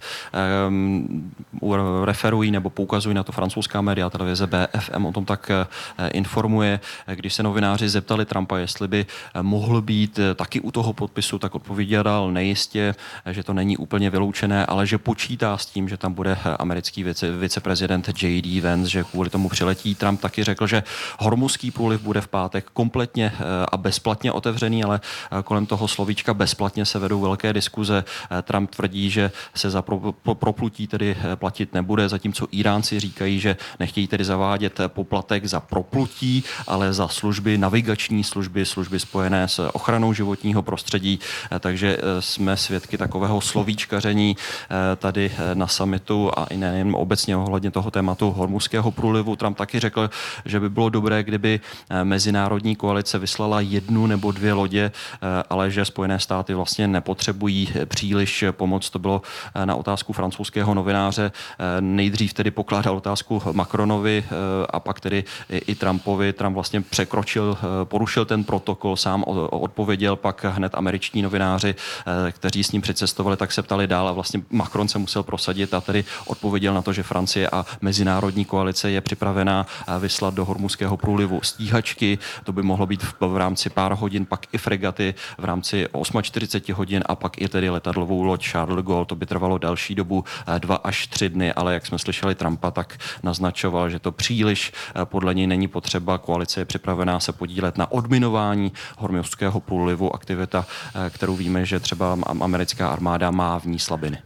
Referují nebo poukazují na to francouzská média, televize B F M o tom tak informuje. Když se novináři zeptali Trumpa, jestli by mohl být taky u toho podpisu, tak odpověděl nejistě, že to není úplně vyloučené, ale že počítá s tím, že tam bude americký vice, viceprezident J D Vance, že kvůli tomu přiletí. Trump taky řekl, že Hormuzský průliv bude v pátek kompletně a bezplatně otevřený, ale kolem toho slovíčka bezplatně se vedou velké diskuze. Trump tvrdí, že se za pro, pro, proplutí tedy platit nebude, zatímco Iránci říkají, že nechtějí tedy zavádět poplatek za proplutí, ale za služby, navigační služby, služby spojené s ochranou životního prostředí, takže jsme svědky takového slovíčkaření tady na summitu a i nejen obecně ohledně toho tématu Hormuzského průlivu. Trump taky řekl, že by bylo dobré, kdyby mezinárodní koalice vyslala jednu nebo dvě lodě, ale že Spojené státy vlastně nepotřebují příliš pomoc. To bylo na otázku francouzského novináře. Nejdřív tedy pokládal otázku Macronovi a pak tedy i Trumpovi. Trump vlastně překročil, porušil ten protokol, sám odpověděl, pak hned američtí novináři, kteří s ním přicestovali, tak se ptali dál a vlastně Macron se musel prosadit a tedy odpověděl na to, že Francie a mezinárodní koalice je připravená vyslat do Hormuzského průlivu stíhačky. To by mohlo být v, v rámci pár hodin, pak i fregaty v rámci čtyřicet osm hodin a pak i tedy letadlovou loď Charles de Gaulle. To by trvalo další dobu, dva až tři dny, ale jak jsme slyšeli Trumpa, tak naznačoval, že to příliš podle něj není potřeba. Koalice je připravená se podílet na odminování Hormuzského průlivu, aktivita, kterou víme, že třeba americká armáda má v ní slabiny.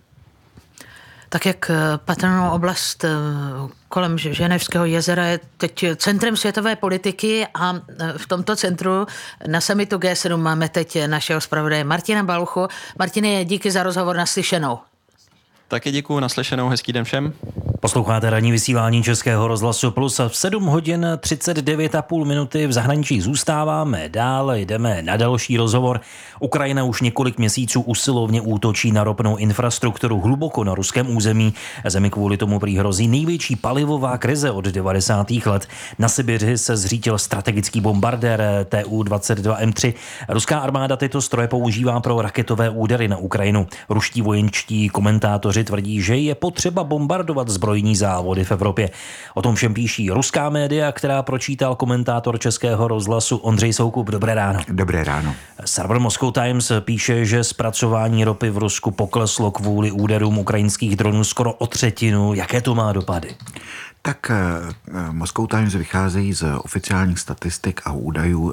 Tak jak patrnou oblast kolem Ženevského jezera je teď centrem světové politiky a v tomto centru na summitu G sedm máme teď našeho zpravodaje Martina Baluchu. Martine, díky za rozhovor, naslyšenou. Taky děkuju, naslyšenou, hezký den všem. Posloucháte ranní vysílání Českého rozhlasu Plus a v sedm hodin třicet devět a půl minuty v zahraničí zůstáváme. Dále jdeme na další rozhovor. Ukrajina už několik měsíců usilovně útočí na ropnou infrastrukturu hluboko na ruském území. Zemi kvůli tomu prý hrozí největší palivová krize od devadesátých let. Na Sibiři se zřítil strategický bombardér T U dvacet dva M tři. Ruská armáda tyto stroje používá pro raketové údery na Ukrajinu. Ruští vojenčtí komentátoři tvrdí, že je potřeba bombardovat zbrojní závody v Evropě. O tom všem píší ruská média, která pročítal komentátor Českého rozhlasu Ondřej Soukup. Dobré ráno. Dobré ráno. Server Moscow Times píše, že zpracování ropy v Rusku pokleslo kvůli úderům ukrajinských dronů skoro o třetinu. Jaké to má dopady? Tak Moscow Times vycházejí z oficiálních statistik a údajů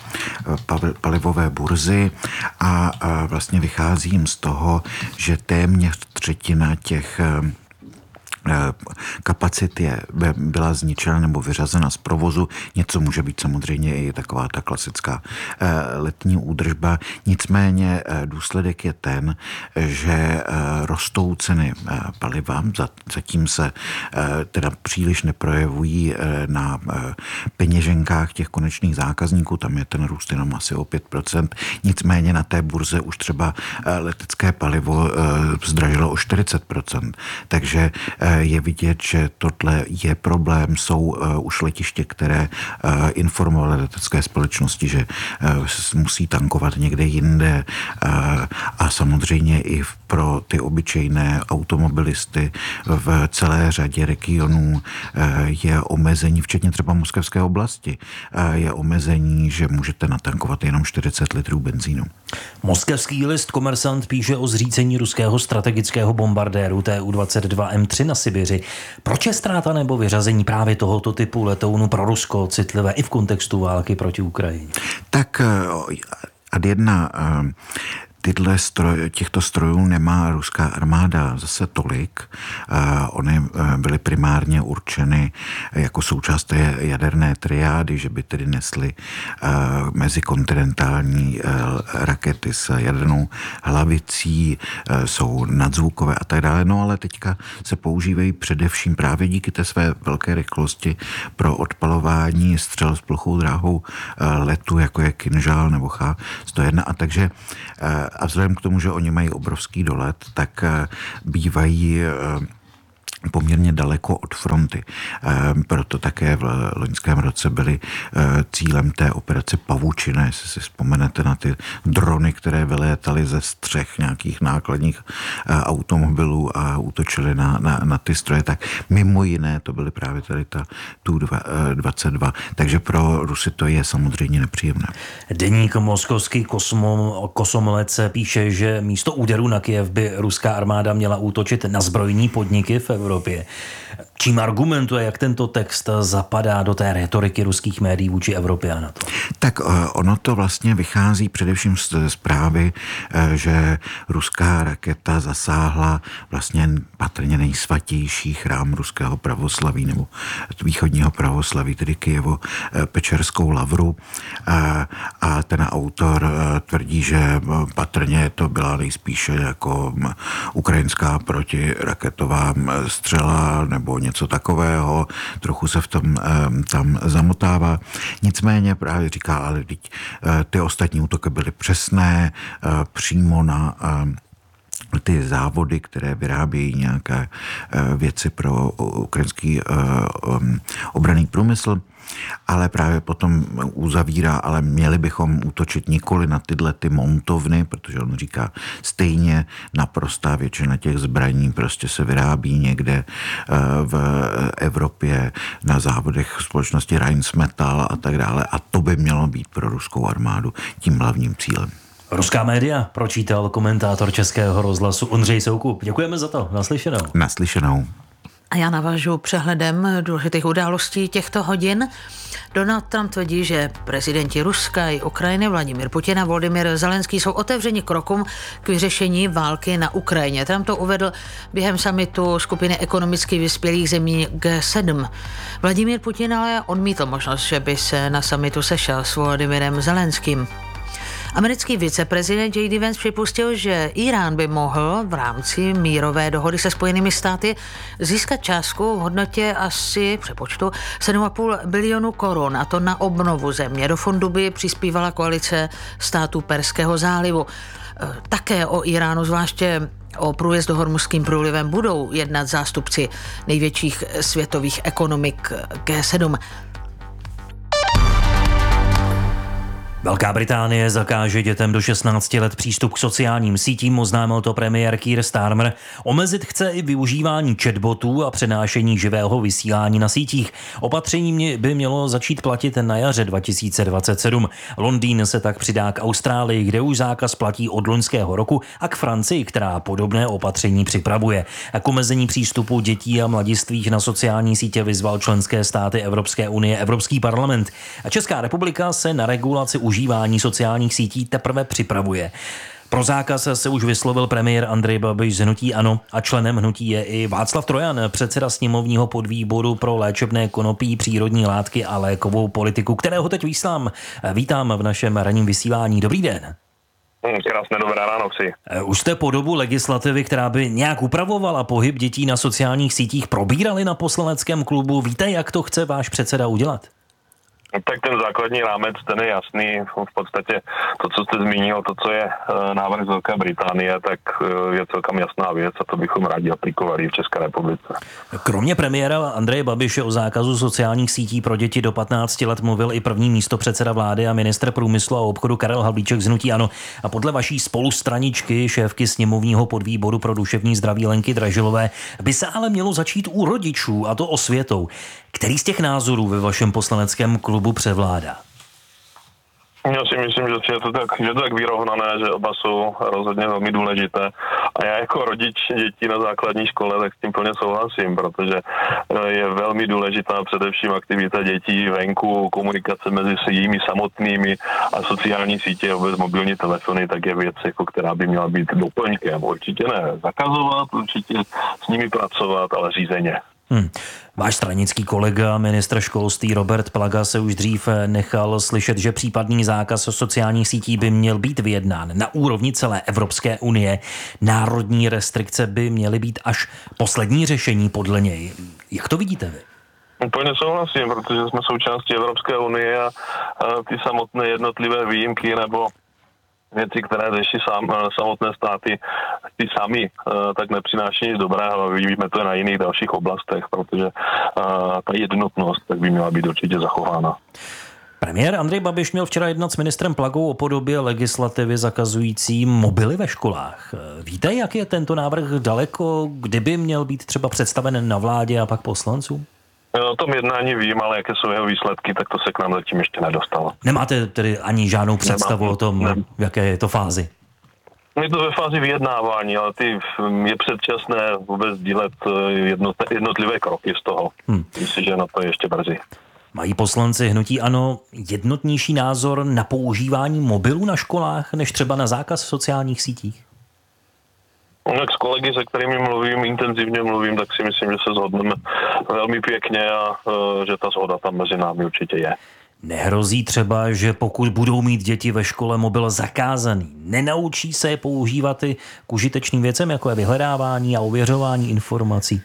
palivové burzy a vlastně vychází jim z toho, že téměř třetina těch kapacit je, byla zničena nebo vyřazena z provozu. Něco může být samozřejmě i taková ta klasická letní údržba. Nicméně důsledek je ten, že rostou ceny paliva, zatím se teda příliš neprojevují na peněženkách těch konečných zákazníků, tam je ten růst jenom asi o pět procent. Nicméně na té burze už třeba letecké palivo zdražilo o čtyřicet procent. Takže je vidět, že tohle je problém. Jsou už letiště, které informovaly letecké společnosti, že musí tankovat někde jinde a samozřejmě i pro ty obyčejné automobilisty v celé řadě regionů je omezení, včetně třeba moskevské oblasti, je omezení, že můžete natankovat jenom čtyřicet litrů benzínu. Moskevský list Komersant píše o zřícení ruského strategického bombardéru T U dvacet dva M tři na Sibiři. Proč je ztráta nebo vyřazení právě tohoto typu letounu pro Rusko citlivé i v kontextu války proti Ukrajině? Tak ad jedna, tyhle stroj, těchto strojů nemá ruská armáda zase tolik. Ony byly primárně určeny jako součást té jaderné triády, že by tedy nesly mezikontinentální rakety s jadernou hlavicí, jsou nadzvukové a tak dále. No ale teďka se používají především právě díky té své velké rychlosti pro odpalování střel s plochou dráhou letu, jako je Kinžál nebo H sto jedna. A takže a vzhledem k tomu, že oni mají obrovský dolet, tak bývají poměrně daleko od fronty. Proto také v loňském roce byly cílem té operace Pavučina, jestli si vzpomenete na ty drony, které vylétaly ze střech nějakých nákladních automobilů a útočily na, na, na ty stroje, tak mimo jiné to byly právě tady ta T U dvacet dva. Takže pro Rusy to je samozřejmě nepříjemné. Deník Moskovský Kosomolec píše, že místo úderu na Kyjev by ruská armáda měla útočit na zbrojní podniky v Evropě. Čím argumentuje, jak tento text zapadá do té retoriky ruských médií vůči Evropě a NATO? Tak ono to vlastně vychází především z zprávy, že ruská raketa zasáhla vlastně patrně nejsvatější chrám ruského pravoslaví nebo východního pravoslaví, tedy Kyjevo-Pečerskou lavru. A ten autor tvrdí, že patrně to byla nejspíše jako ukrajinská protiraketová střela nebo něco takového, trochu se v tom tam zamotává. Nicméně právě říká, ale ty ostatní útoky byly přesné, přímo na ty závody, které vyrábějí nějaké věci pro ukrajinský obranný průmysl, ale právě potom uzavírá, ale měli bychom útočit nikoli na tyhle ty montovny, protože on říká, stejně naprostá většina těch zbraní prostě se vyrábí někde v Evropě na závodech společnosti Rheinmetall a tak dále a to by mělo být pro ruskou armádu tím hlavním cílem. Ruská média, pročítal komentátor Českého rozhlasu Ondřej Soukup. Děkujeme za to. Naslyšenou. Naslyšenou. A já navážu přehledem důležitých událostí těchto hodin. Donald Trump tvrdí, že prezidenti Ruska i Ukrajiny Vladimír Putin a Volodymyr Zelenský jsou otevřeni krokům k vyřešení války na Ukrajině. Trump to uvedl během summitu skupiny ekonomicky vyspělých zemí G sedm. Vladimír Putin ale odmítl možnost, že by se na summitu sešel s Volodymyrem Zelenským. Americký viceprezident J D Vance připustil, že Irán by mohl v rámci mírové dohody se Spojenými státy získat částku v hodnotě asi přepočtu sedm a půl bilionu korun, a to na obnovu země. Do fondu by přispívala koalice států Perského zálivu. Také o Iránu, zvláště o průjezdu Hormuzským průlivem, budou jednat zástupci největších světových ekonomik G sedm. Velká Británie zakáže dětem do šestnácti let přístup k sociálním sítím, oznámil to premiér Keir Starmer. Omezit chce i využívání chatbotů a přenášení živého vysílání na sítích. Opatření by mělo začít platit na jaře dva tisíce dvacet sedm. Londýn se tak přidá k Austrálii, kde už zákaz platí od loňského roku, a k Francii, která podobné opatření připravuje. A k omezení přístupu dětí a mladistvých na sociální sítě vyzval členské státy Evropské unie Evropský parlament. A Česká republika se na regulaci užívání sociálních sítí teprve připravuje. Pro zákaz se už vyslovil premiér Andrej Babiš z hnutí ANO a členem hnutí je i Václav Trojan, předseda sněmovního podvýboru pro léčebné konopí, přírodní látky a lékovou politiku, kterého teď vysílám. Vítám v našem ranním vysílání. Dobrý den. Krásné dobré ráno psi. Už jste podobu legislativy, která by nějak upravovala pohyb dětí na sociálních sítích, probírali na poslaneckém klubu. Víte, jak to chce váš předseda udělat? Tak ten základní rámec, ten je jasný. V podstatě to, co jste zmínil, to, co je návrh z Velké Británie, tak je celkem jasná věc a to bychom rádi aplikovali v České republice. Kromě premiéra Andreje Babiše o zákazu sociálních sítí pro děti do patnácti let mluvil i první místopředseda vlády a ministr průmyslu a obchodu Karel Havlíček z hnutí ANO. A podle vaší spolustraničky, šéfky sněmovního podvýboru pro duševní zdraví Lenky Dražilové, by se ale mělo začít u rodičů, a to osvětou. Který z těch názorů ve vašem poslaneckém klubu převládá? Já si myslím, že je to tak, že je to tak vyrovnané, že oba jsou rozhodně velmi důležité. A já jako rodič dětí na základní škole tak s tím plně souhlasím, protože je velmi důležitá především aktivita dětí venku, komunikace mezi jimi samotnými a sociální sítě, vůbec mobilní telefony, tak je věc, jako, která by měla být doplňkem. Určitě ne zakazovat, určitě s nimi pracovat, ale řízeně. Hmm. Váš stranický kolega, ministr školství Robert Plaga, se už dřív nechal slyšet, že případný zákaz sociálních sítí by měl být vyjednán na úrovni celé Evropské unie. Národní restrikce by měly být až poslední řešení podle něj. Jak to vidíte vy? Úplně souhlasím, protože jsme součástí Evropské unie a, a ty samotné jednotlivé výjimky nebo věci, které řeší sám, samotné státy, ty sami, tak nepřináší nic dobrého. Vidíme to na jiných dalších oblastech, protože ta jednotnost tak by měla být určitě zachována. Premiér Andrej Babiš měl včera jednat s ministrem Plagou o podobě legislativy zakazující mobily ve školách. Víte, jak je tento návrh daleko, kdyby měl být třeba představen na vládě a pak poslancům? O tom jednání vím, ale jaké jsou jeho výsledky, tak to se k nám zatím ještě nedostalo. Nemáte tedy ani žádnou představu Nemám, o tom, ne. v jaké je to fázi? Je to ve fázi vyjednávání, ale ty je předčasné vůbec dílet jednotlivé kroky z toho. Hmm. Myslím, že na to je ještě brzy. Mají poslanci hnutí ANO jednotnější názor na používání mobilů na školách, než třeba na zákaz sociálních sítích? Jak s kolegy, se kterými mluvím, intenzivně mluvím, tak si myslím, že se shodneme velmi pěkně a uh, že ta shoda tam mezi námi určitě je. Nehrozí třeba, že pokud budou mít děti ve škole mobil zakázaný, nenaučí se je používat i k užitečným věcem, jako je vyhledávání a ověřování informací?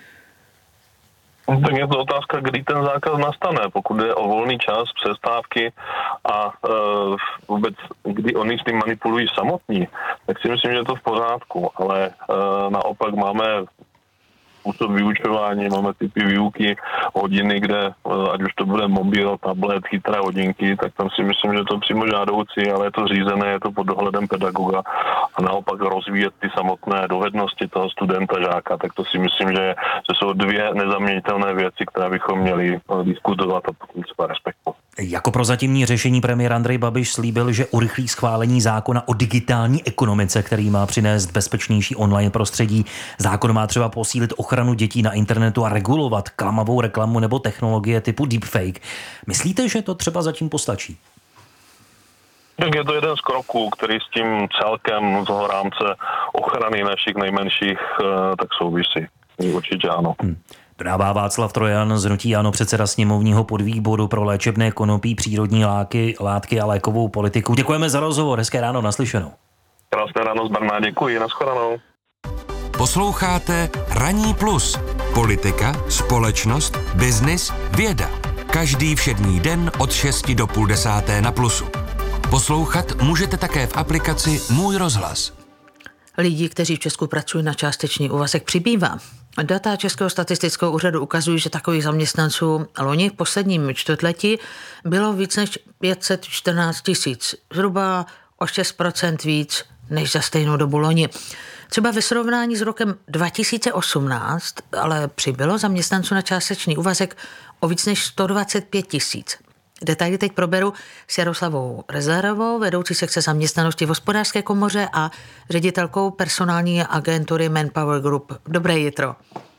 Tak je to otázka, kdy ten zákaz nastane. Pokud je o volný čas, přestávky a e, vůbec, kdy oni s tím manipulují samotní, tak si myslím, že je to v pořádku. Ale e, naopak máme způsob vyučování, máme typy výuky, hodiny, kde, ať už to bude mobil, tablet, chytré hodinky, tak tam si myslím, že je to přímo žádoucí, ale je to řízené, je to pod dohledem pedagoga a naopak rozvíjet ty samotné dovednosti toho studenta, žáka, tak to si myslím, že, že jsou dvě nezaměnitelné věci, které bychom měli diskutovat a potom třeba respektovat. Jako prozatímní řešení premiér Andrej Babiš slíbil, že urychlí schválení zákona o digitální ekonomice, který má přinést bezpečnější online prostředí. Zákon má třeba posílit ochranu dětí na internetu a regulovat klamavou reklamu nebo technologie typu deepfake. Myslíte, že to třeba zatím postačí? Tak je to jeden z kroků, který s tím celkem z toho rámce ochrany našich nejmenších tak souvisí. Určitě ano. Hmm. Dodává Václav Trojan z hnutí ANO, předseda sněmovního podvýboru pro léčebné konopí, přírodní látky, látky a lékovou politiku. Děkujeme za rozhovor, hezké ráno, naslyšenou. Krásné ráno z Brna, děkuji, nashledanou. Posloucháte Ranní plus. Politika, společnost, biznis, věda. Každý všední den od šesti do půl desáté na Plusu. Poslouchat můžete také v aplikaci Můj rozhlas. Lidí, kteří v Česku pracují na částečný úvazek, přibývá. Data Českého statistického úřadu ukazují, že takových zaměstnanců loni v posledním čtvrtletí bylo víc než pět set čtrnáct tisíc, zhruba o šest procent víc než za stejnou dobu loni. Třeba ve srovnání s rokem dva tisíce osmnáct ale přibylo zaměstnanců na částečný úvazek o víc než sto dvacet pět tisíc. Detaily teď proberu s Jaroslavou Rezlerovou, vedoucí sekce zaměstnanosti v Hospodářské komoře a ředitelkou personální agentury Manpower Group. Dobré jitro.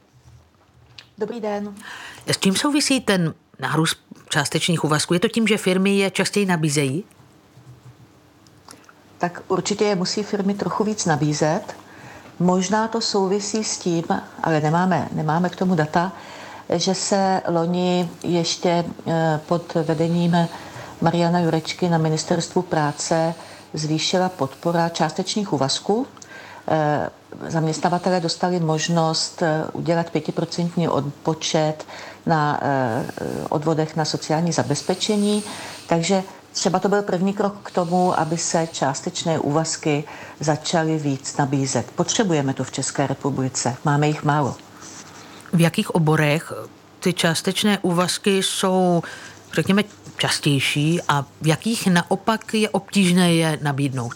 Dobrý den. S čím souvisí ten nárůst částečných úvazků? Je to tím, že firmy je častěji nabízejí? tak určitě je musí firmy trochu víc nabízet. Možná to souvisí s tím, ale nemáme, nemáme k tomu data, že se loni ještě pod vedením Mariana Jurečky na Ministerstvu práce zvýšila podpora částečných úvazků. Zaměstnavatelé dostali možnost udělat pětiprocentní odpočet na odvodech na sociální zabezpečení, takže třeba to byl první krok k tomu, aby se částečné úvazky začaly víc nabízet. Potřebujeme to v České republice, máme jich málo. V jakých oborech ty částečné úvazky jsou, řekněme, častější a v jakých naopak je obtížné je nabídnout?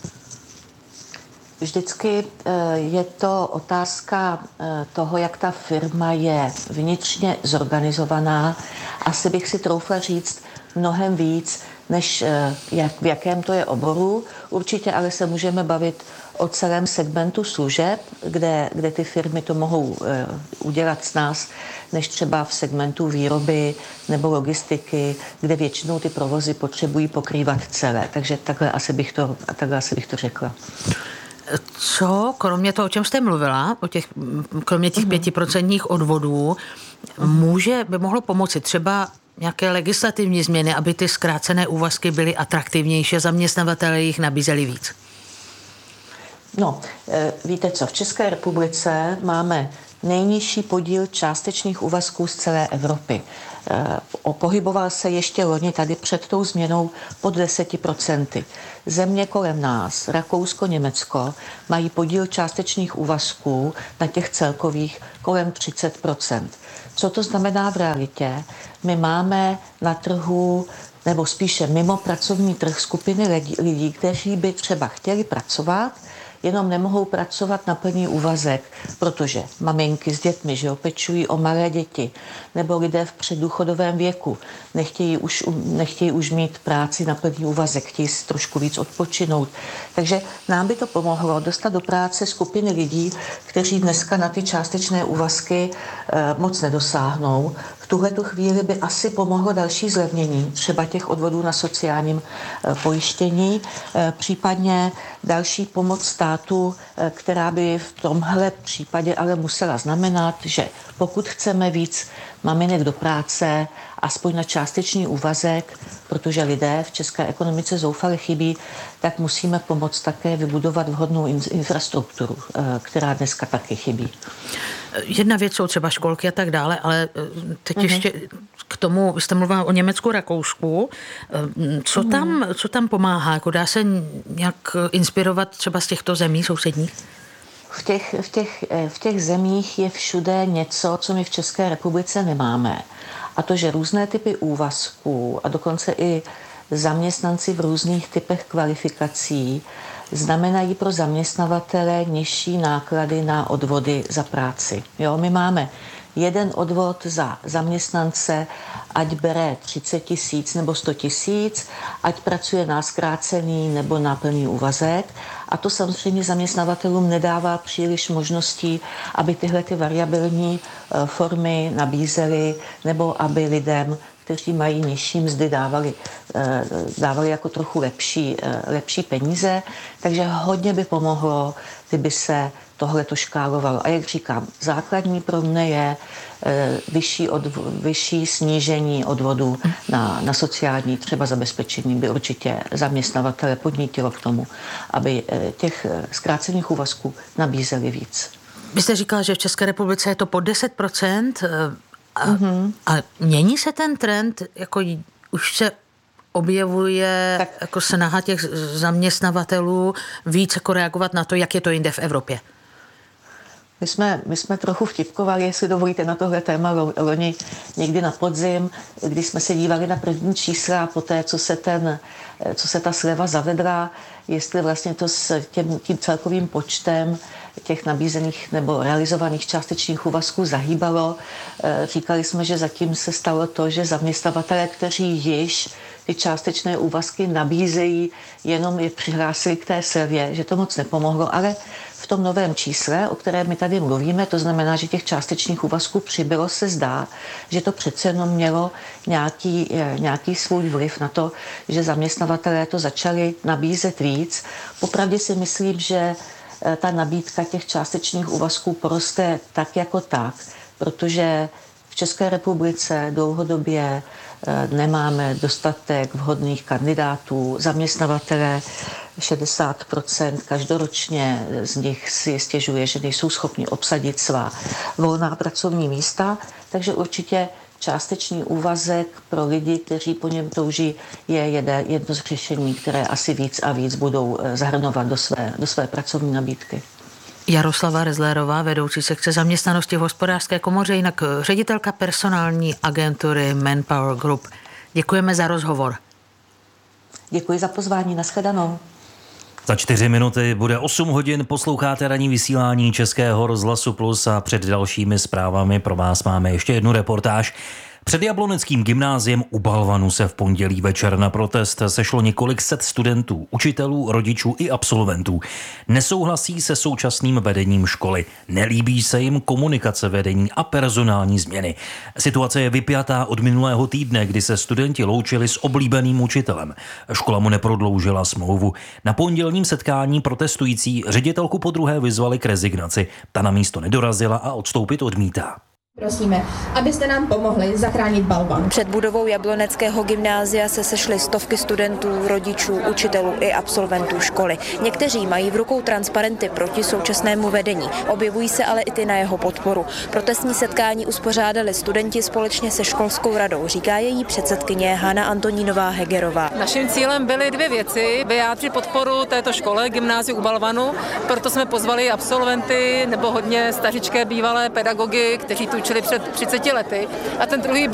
Vždycky je to otázka toho, jak ta firma je vnitřně zorganizovaná. Asi bych si troufla říct mnohem víc, než jak, v jakém to je oboru. Určitě ale se můžeme bavit o celém segmentu služeb, kde, kde ty firmy to mohou udělat s nás, než třeba v segmentu výroby nebo logistiky, kde většinou ty provozy potřebují pokrývat celé. Takže takhle asi bych to, takhle asi bych to řekla. Co, kromě toho, o čem jste mluvila, o těch, kromě těch pětiprocentních odvodů, může, by mohlo pomoci třeba nějaké legislativní změny, aby ty zkrácené úvazky byly atraktivnější, zaměstnavatelé jich nabízeli víc? No, víte co, v České republice máme nejnižší podíl částečných úvazků z celé Evropy. Pohyboval se ještě loni tady před tou změnou pod deseti procenty. Země kolem nás, Rakousko, Německo, mají podíl částečných úvazků na těch celkových kolem třicet procent. Co to znamená v realitě? My máme na trhu, nebo spíše mimo pracovní trh skupiny lidí, lidí, kteří by třeba chtěli pracovat, jenom nemohou pracovat na plný úvazek, protože maminky s dětmi, že opečují o malé děti, nebo lidé v předdůchodovém věku nechtějí už, nechtějí už mít práci na plný úvazek, chtějí si trošku víc odpočinout. Takže nám by to pomohlo dostat do práce skupiny lidí, kteří dneska na ty částečné úvazky eh, moc nedosáhnou. V tuhletu chvíli by asi pomohlo další zlevnění, třeba těch odvodů na sociálním eh, pojištění, eh, případně další pomoc státu, eh, která by v tomhle případě ale musela znamenat, že pokud chceme víc maminek do práce, aspoň na částečný úvazek, protože lidé v české ekonomice zoufale chybí, tak musíme pomoct také vybudovat vhodnou infrastrukturu, která dneska taky chybí. Jedna věc jsou třeba školky a tak dále, ale teď uh-huh. ještě k tomu, vy jste mluvila o Německu, Rakousku. Co, uh-huh. tam, co tam pomáhá? Jako dá se nějak inspirovat třeba z těchto zemí sousedních? V těch, v, těch, v těch zemích je všude něco, co my v České republice nemáme. A to, že různé typy úvazků a dokonce i zaměstnanci v různých typech kvalifikací znamenají pro zaměstnavatele nižší náklady na odvody za práci. Jo, my máme jeden odvod za zaměstnance, ať bere třicet tisíc nebo sto tisíc, ať pracuje na zkrácený nebo na plný úvazek. A to samozřejmě zaměstnavatelům nedává příliš možností, aby tyhle ty variabilní formy nabízely, nebo aby lidem, kteří mají nižší mzdy, dávali, dávali jako trochu lepší, lepší peníze. Takže hodně by pomohlo, kdyby se tohle to škálovalo. A jak říkám, základní pro mě je vyšší, odv- vyšší snížení odvodů na, na sociální třeba zabezpečení by určitě zaměstnavatele podnítilo k tomu, aby těch zkrácených úvazků nabízeli víc. Vy jste říkala, že v České republice je to pod deset procent a, mm-hmm. a mění se ten trend, jako už se objevuje tak jako snaha těch zaměstnavatelů víc jako reagovat na to, jak je to jinde v Evropě? My jsme, my jsme trochu vtipkovali, jestli dovolíte, na tohle téma loni někdy na podzim, když jsme se dívali na první čísla a poté, co se, ten, co se ta sleva zavedla, jestli vlastně to s tím, tím celkovým počtem těch nabízených nebo realizovaných částečných úvazků zahýbalo. Říkali jsme, že zatím se stalo to, že zaměstnavatelé, kteří již ty částečné úvazky nabízejí, jenom je přihlásili k té slevě, že to moc nepomohlo, ale v tom novém čísle, o kterém my tady mluvíme, to znamená, že těch částečných úvazků přibylo, se zdá, že to přece jenom mělo nějaký, nějaký svůj vliv na to, že zaměstnavatelé to začali nabízet víc. Popravdě si myslím, že ta nabídka těch částečných úvazků poroste tak jako tak, protože v České republice dlouhodobě nemáme dostatek vhodných kandidátů. Zaměstnavatelé šedesát procent každoročně z nich si stěžuje, že nejsou schopni obsadit svá volná pracovní místa, takže určitě částečný úvazek pro lidi, kteří po něm touží, je jedno z řešení, které asi víc a víc budou zahrnovat do své, do své pracovní nabídky. Jaroslava Rezlérová, vedoucí sekce zaměstnanosti v Hospodářské komoře, jinak ředitelka personální agentury Manpower Group. Děkujeme za rozhovor. Děkuji za pozvání, nashledanou. Za čtyři minuty bude osm hodin, posloucháte ranní vysílání Českého rozhlasu Plus a před dalšími zprávami pro vás máme ještě jednu reportáž. Před Jabloneckým gymnáziem u Balvanu se v pondělí večer na protest sešlo několik set studentů, učitelů, rodičů i absolventů. Nesouhlasí se současným vedením školy, nelíbí se jim komunikace vedení a personální změny. Situace je vypjatá od minulého týdne, kdy se studenti loučili s oblíbeným učitelem. Škola mu neprodloužila smlouvu. Na pondělním setkání protestující ředitelku podruhé vyzvali k rezignaci. Ta na místo nedorazila a odstoupit odmítá. Prosíme, abyste nám pomohli zachránit Balvan. Před budovou Jabloneckého gymnázia se sešly stovky studentů, rodičů, učitelů i absolventů školy. Někteří mají v rukou transparenty proti současnému vedení. Objevují se ale i ty na jeho podporu. Protestní setkání uspořádali studenti společně se školskou radou, říká její předsedkyně Hana Antonínová Hegerová. Naším cílem byly dvě věci: vyjádřit podporu této škole, gymnáziu u Balvanu, proto jsme pozvali absolventy nebo hodně stařičké bývalé pedagogy, kteří tu učili před třiceti lety. A ten druhý